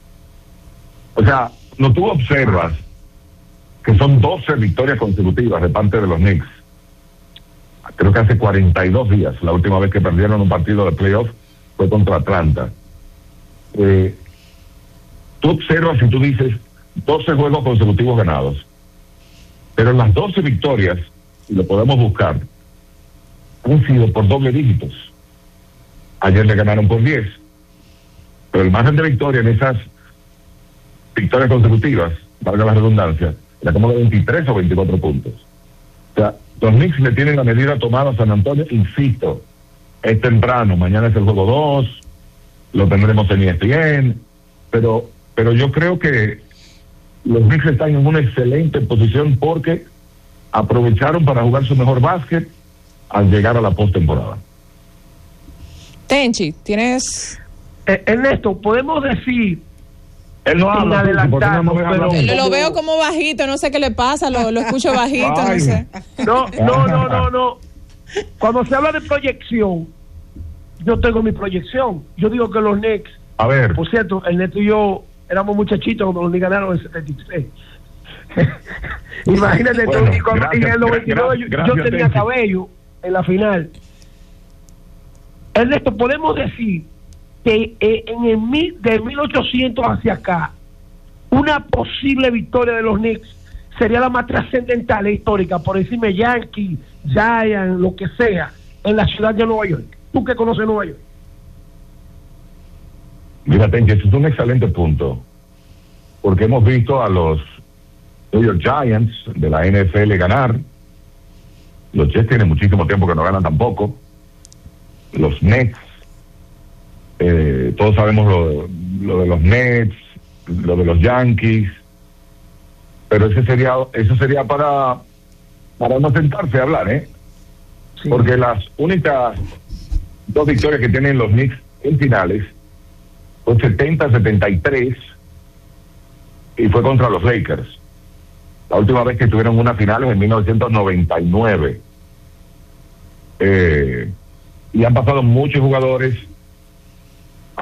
S5: O sea, no tú observas que son doce victorias consecutivas de parte de los Knicks. Creo que hace cuarenta y dos días, la última vez que perdieron un partido de playoff fue contra Atlanta. Eh, tú observas y tú dices doce juegos consecutivos ganados, pero las doce victorias, y lo podemos buscar, han sido por doble dígitos. Ayer le ganaron por diez, pero el margen de victoria en esas victorias consecutivas, valga la redundancia, era como de veintitrés o veinticuatro puntos. O sea, los Knicks le tienen la medida tomada a San Antonio, insisto, es temprano, mañana es el juego dos, lo tendremos en E S P N, pero, pero yo creo que los Knicks están en una excelente posición porque aprovecharon para jugar su mejor básquet al llegar a la postemporada.
S11: Tenchi, tienes...
S6: Eh, Ernesto, podemos decir...
S5: Él no habla,
S11: no pero, pero lo veo como bajito, no sé qué le pasa, lo, lo escucho bajito, Ay. no sé.
S6: No, no, no, no, no. Cuando se habla de proyección, yo tengo mi proyección. Yo digo que los Knicks,
S5: a ver,
S6: por cierto, Ernesto y yo éramos muchachitos cuando los Knicks ganaron en setenta y tres. Imagínate, bueno, tú, y cuando, gracias, en el noventa y nueve gracias, yo, yo tenía gracias. cabello en la final. Ernesto, podemos decir que eh, en el mil, de mil ochocientos hacia acá, una posible victoria de los Knicks sería la más trascendental e histórica, por decirme Yankees, Giants, lo que sea, en la ciudad de Nueva York. ¿Tú que conoces Nueva York?
S5: Mira, Tenchi, eso es un excelente punto, porque hemos visto a los New York Giants de la N F L ganar. Los Jets tienen muchísimo tiempo que no ganan tampoco. Los Nets, eh, todos sabemos lo, lo de los Nets, lo de los Yankees, pero ese sería, eso sería para para no sentarse a hablar, ¿eh? Sí. Porque las únicas dos victorias que tienen los Knicks en finales fue setenta a setenta y tres y fue contra los Lakers. La última vez que estuvieron en una final es en mil novecientos noventa y nueve. Eh, y han pasado muchos jugadores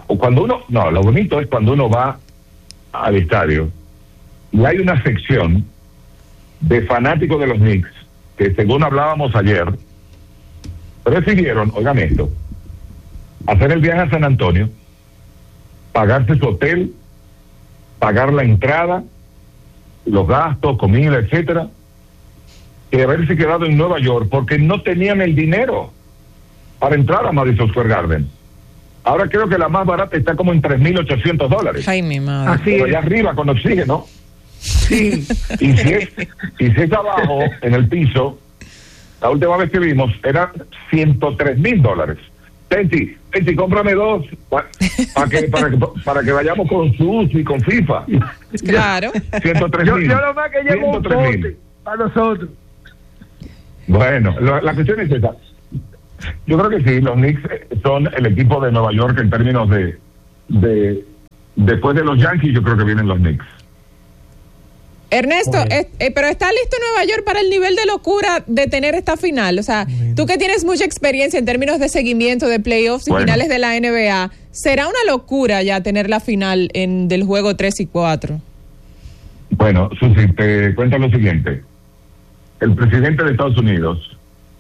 S5: o cuando uno, no, lo bonito es cuando uno va al estadio y hay una sección de fanáticos de los Knicks que, según hablábamos ayer, prefirieron, oigan esto, hacer el viaje a San Antonio, pagarse su hotel, pagar la entrada, los gastos, comida, etcétera, que haberse quedado en Nueva York porque no tenían el dinero para entrar a Madison Square Garden. Ahora creo que la más barata está como en tres mil ochocientos dólares.
S11: Ay, mi madre.
S5: Así Pero allá arriba con oxígeno. Sí. Y si es, y si es abajo, en el piso, la última vez que vimos, eran ciento tres mil dólares. Tenti, Tenti, cómprame dos pa, pa que, para, que, para que vayamos con Sus y con FIFA.
S11: Claro.
S5: ciento tres mil.
S6: Yo, yo lo más que llevo un pote para nosotros.
S5: Bueno, la, la cuestión es esa. Yo creo que sí, los Knicks son el equipo de Nueva York en términos de, de después de los Yankees, yo creo que vienen los Knicks.
S11: Ernesto, es, eh, pero ¿está listo Nueva York para el nivel de locura de tener esta final? O sea, bueno, tú que tienes mucha experiencia en términos de seguimiento de playoffs y bueno, finales de la N B A, ¿será una locura ya tener la final en del juego tres y cuatro?
S5: Bueno, Susi, te cuento lo siguiente. El presidente de Estados Unidos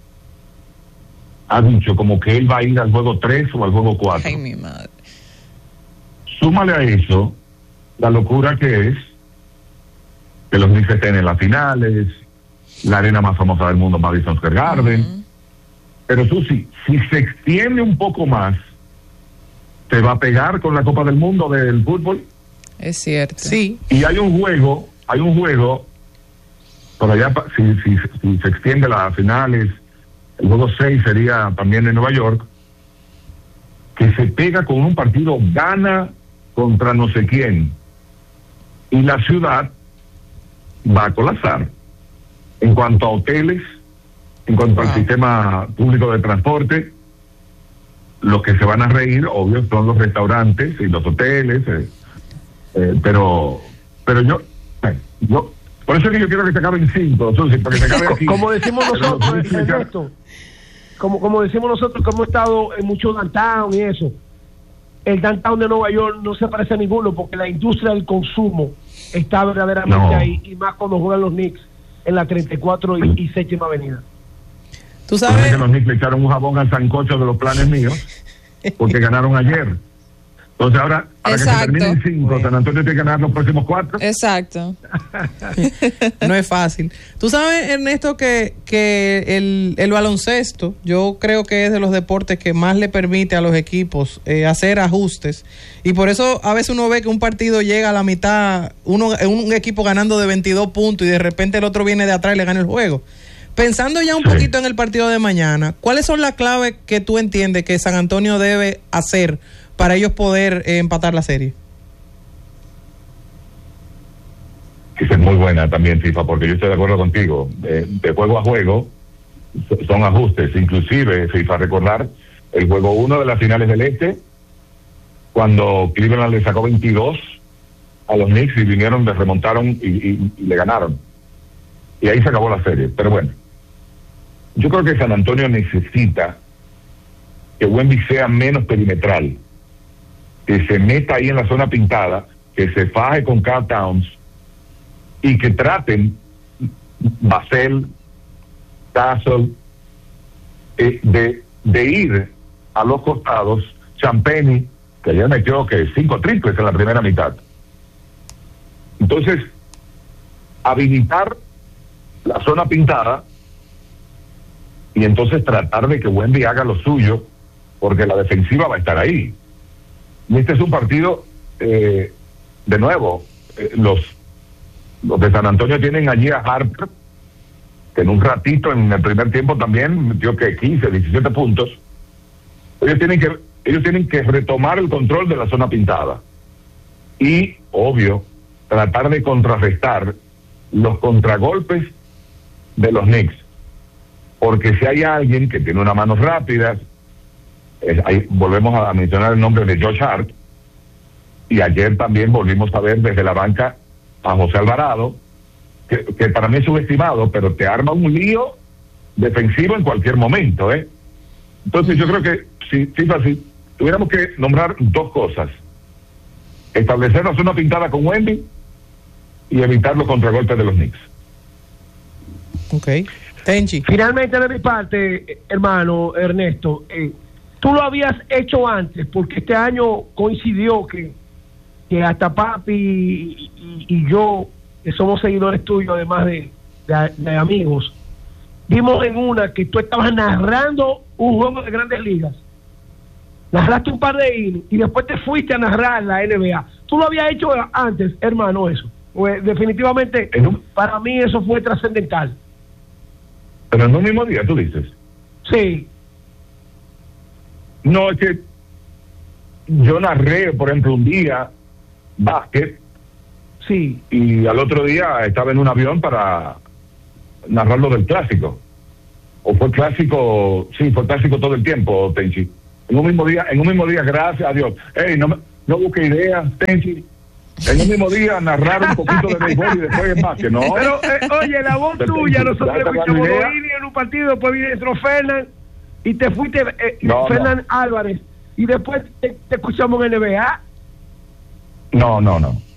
S5: ha dicho como que él va a ir al juego tres o al juego cuatro.
S11: Ay, mi madre.
S5: Súmale a eso la locura que es que los Knicks estén en las finales, la arena más famosa del mundo, Madison Square Garden. Uh-huh. Pero Susi, si se extiende un poco más, ¿te va a pegar con la Copa del Mundo del fútbol?
S11: Es cierto.
S5: Sí. Y hay un juego, hay un juego, por allá, si, si, si se extiende las finales, el juego seis sería también en Nueva York, que se pega con un partido, gana contra no sé quién, y la ciudad va a colapsar en cuanto a hoteles, en cuanto wow. al sistema público de transporte. Los que se van a reír, obvio, son los restaurantes y los hoteles, eh, eh, pero pero yo, eh, yo por eso es que yo quiero que se acaben cinco, Susi, para que se acabe aquí.
S6: Como decimos nosotros, Ernesto, como, como decimos nosotros que hemos estado en mucho downtown y eso, el downtown de Nueva York no se parece a ninguno porque la industria del consumo está verdaderamente no. ahí, y más cuando juegan los Knicks en la treinta y cuatro y, y séptima avenida.
S5: Tú sabes que los Knicks le echaron un jabón al sancocho de los planes míos porque ganaron ayer. Entonces ahora, para Exacto. que se terminen cinco, bueno. San Antonio tiene que ganar los próximos cuatro.
S11: Exacto.
S12: No es fácil. Tú sabes, Ernesto, que, que el, el baloncesto, yo creo que es de los deportes que más le permite a los equipos eh, hacer ajustes. Y por eso a veces uno ve que un partido llega a la mitad, uno un equipo ganando de veintidós puntos y de repente el otro viene de atrás y le gana el juego. Pensando ya un sí. poquito en el partido de mañana, ¿cuáles son las claves que tú entiendes que San Antonio debe hacer para ellos poder eh, empatar la serie?
S5: Esa es muy buena también, FIFA, porque yo estoy de acuerdo contigo. De, de juego a juego son ajustes. Inclusive, FIFA, recordar el juego uno de las finales del Este, cuando Cleveland le sacó veintidós a los Knicks y vinieron, les remontaron y, y, y le ganaron. Y ahí se acabó la serie. Pero bueno, yo creo que San Antonio necesita que Wemby sea menos perimetral, que se meta ahí en la zona pintada, que se faje con Karl Towns y que traten Basel, Castle, eh, de, de ir a los costados. Champagny, que ayer metió que cinco triples en la primera mitad. Entonces, habilitar la zona pintada y entonces tratar de que Wemby haga lo suyo, porque la defensiva va a estar ahí. Y este es un partido, eh, de nuevo, eh, los, los de San Antonio tienen allí a Harper, que en un ratito, en el primer tiempo también metió que quince, diecisiete puntos. Ellos tienen que, ellos tienen que retomar el control de la zona pintada. Y, obvio, tratar de contrarrestar los contragolpes de los Knicks. Porque si hay alguien que tiene una mano rápida, Es, ahí volvemos a mencionar el nombre de Josh Hart, y ayer también volvimos a ver desde la banca a José Alvarado, que, que para mí es subestimado, pero te arma un lío defensivo en cualquier momento, ¿eh? Entonces yo creo que si, si, si tuviéramos que nombrar dos cosas: establecernos una pintada con Wemby y evitar los contragolpes de los Knicks.
S12: Ok. Tenchi.
S6: Finalmente, de mi parte, hermano Ernesto, eh, tú lo habías hecho antes, porque este año coincidió que, que hasta papi y, y, y yo, que somos seguidores tuyos, además de, de, de amigos, vimos en una que tú estabas narrando un juego de Grandes Ligas. Narraste un par de innings y después te fuiste a narrar la N B A. ¿Tú lo habías hecho antes, hermano, eso? Pues definitivamente, un... para mí eso fue trascendental.
S5: Pero en un mismo día, tú dices.
S6: Sí.
S5: No, es que yo narré, por ejemplo, un día básquet.
S6: Sí.
S5: Y al otro día estaba en un avión para narrar lo del clásico. O fue clásico, sí, fue clásico todo el tiempo, Tenchi. En un mismo día, en un mismo día, gracias a Dios. Ey, no, no busque ideas, Tenchi. En un mismo día narrar un poquito de béisbol y después es más que no.
S6: Pero, eh, oye, la voz tuya, nosotros escuchamos Doini en un partido, después viene Fernan y te fuiste, eh,
S5: no,
S6: Fernan
S5: no.
S6: Álvarez, y después te, te escuchamos en N B A.
S5: No, no, no.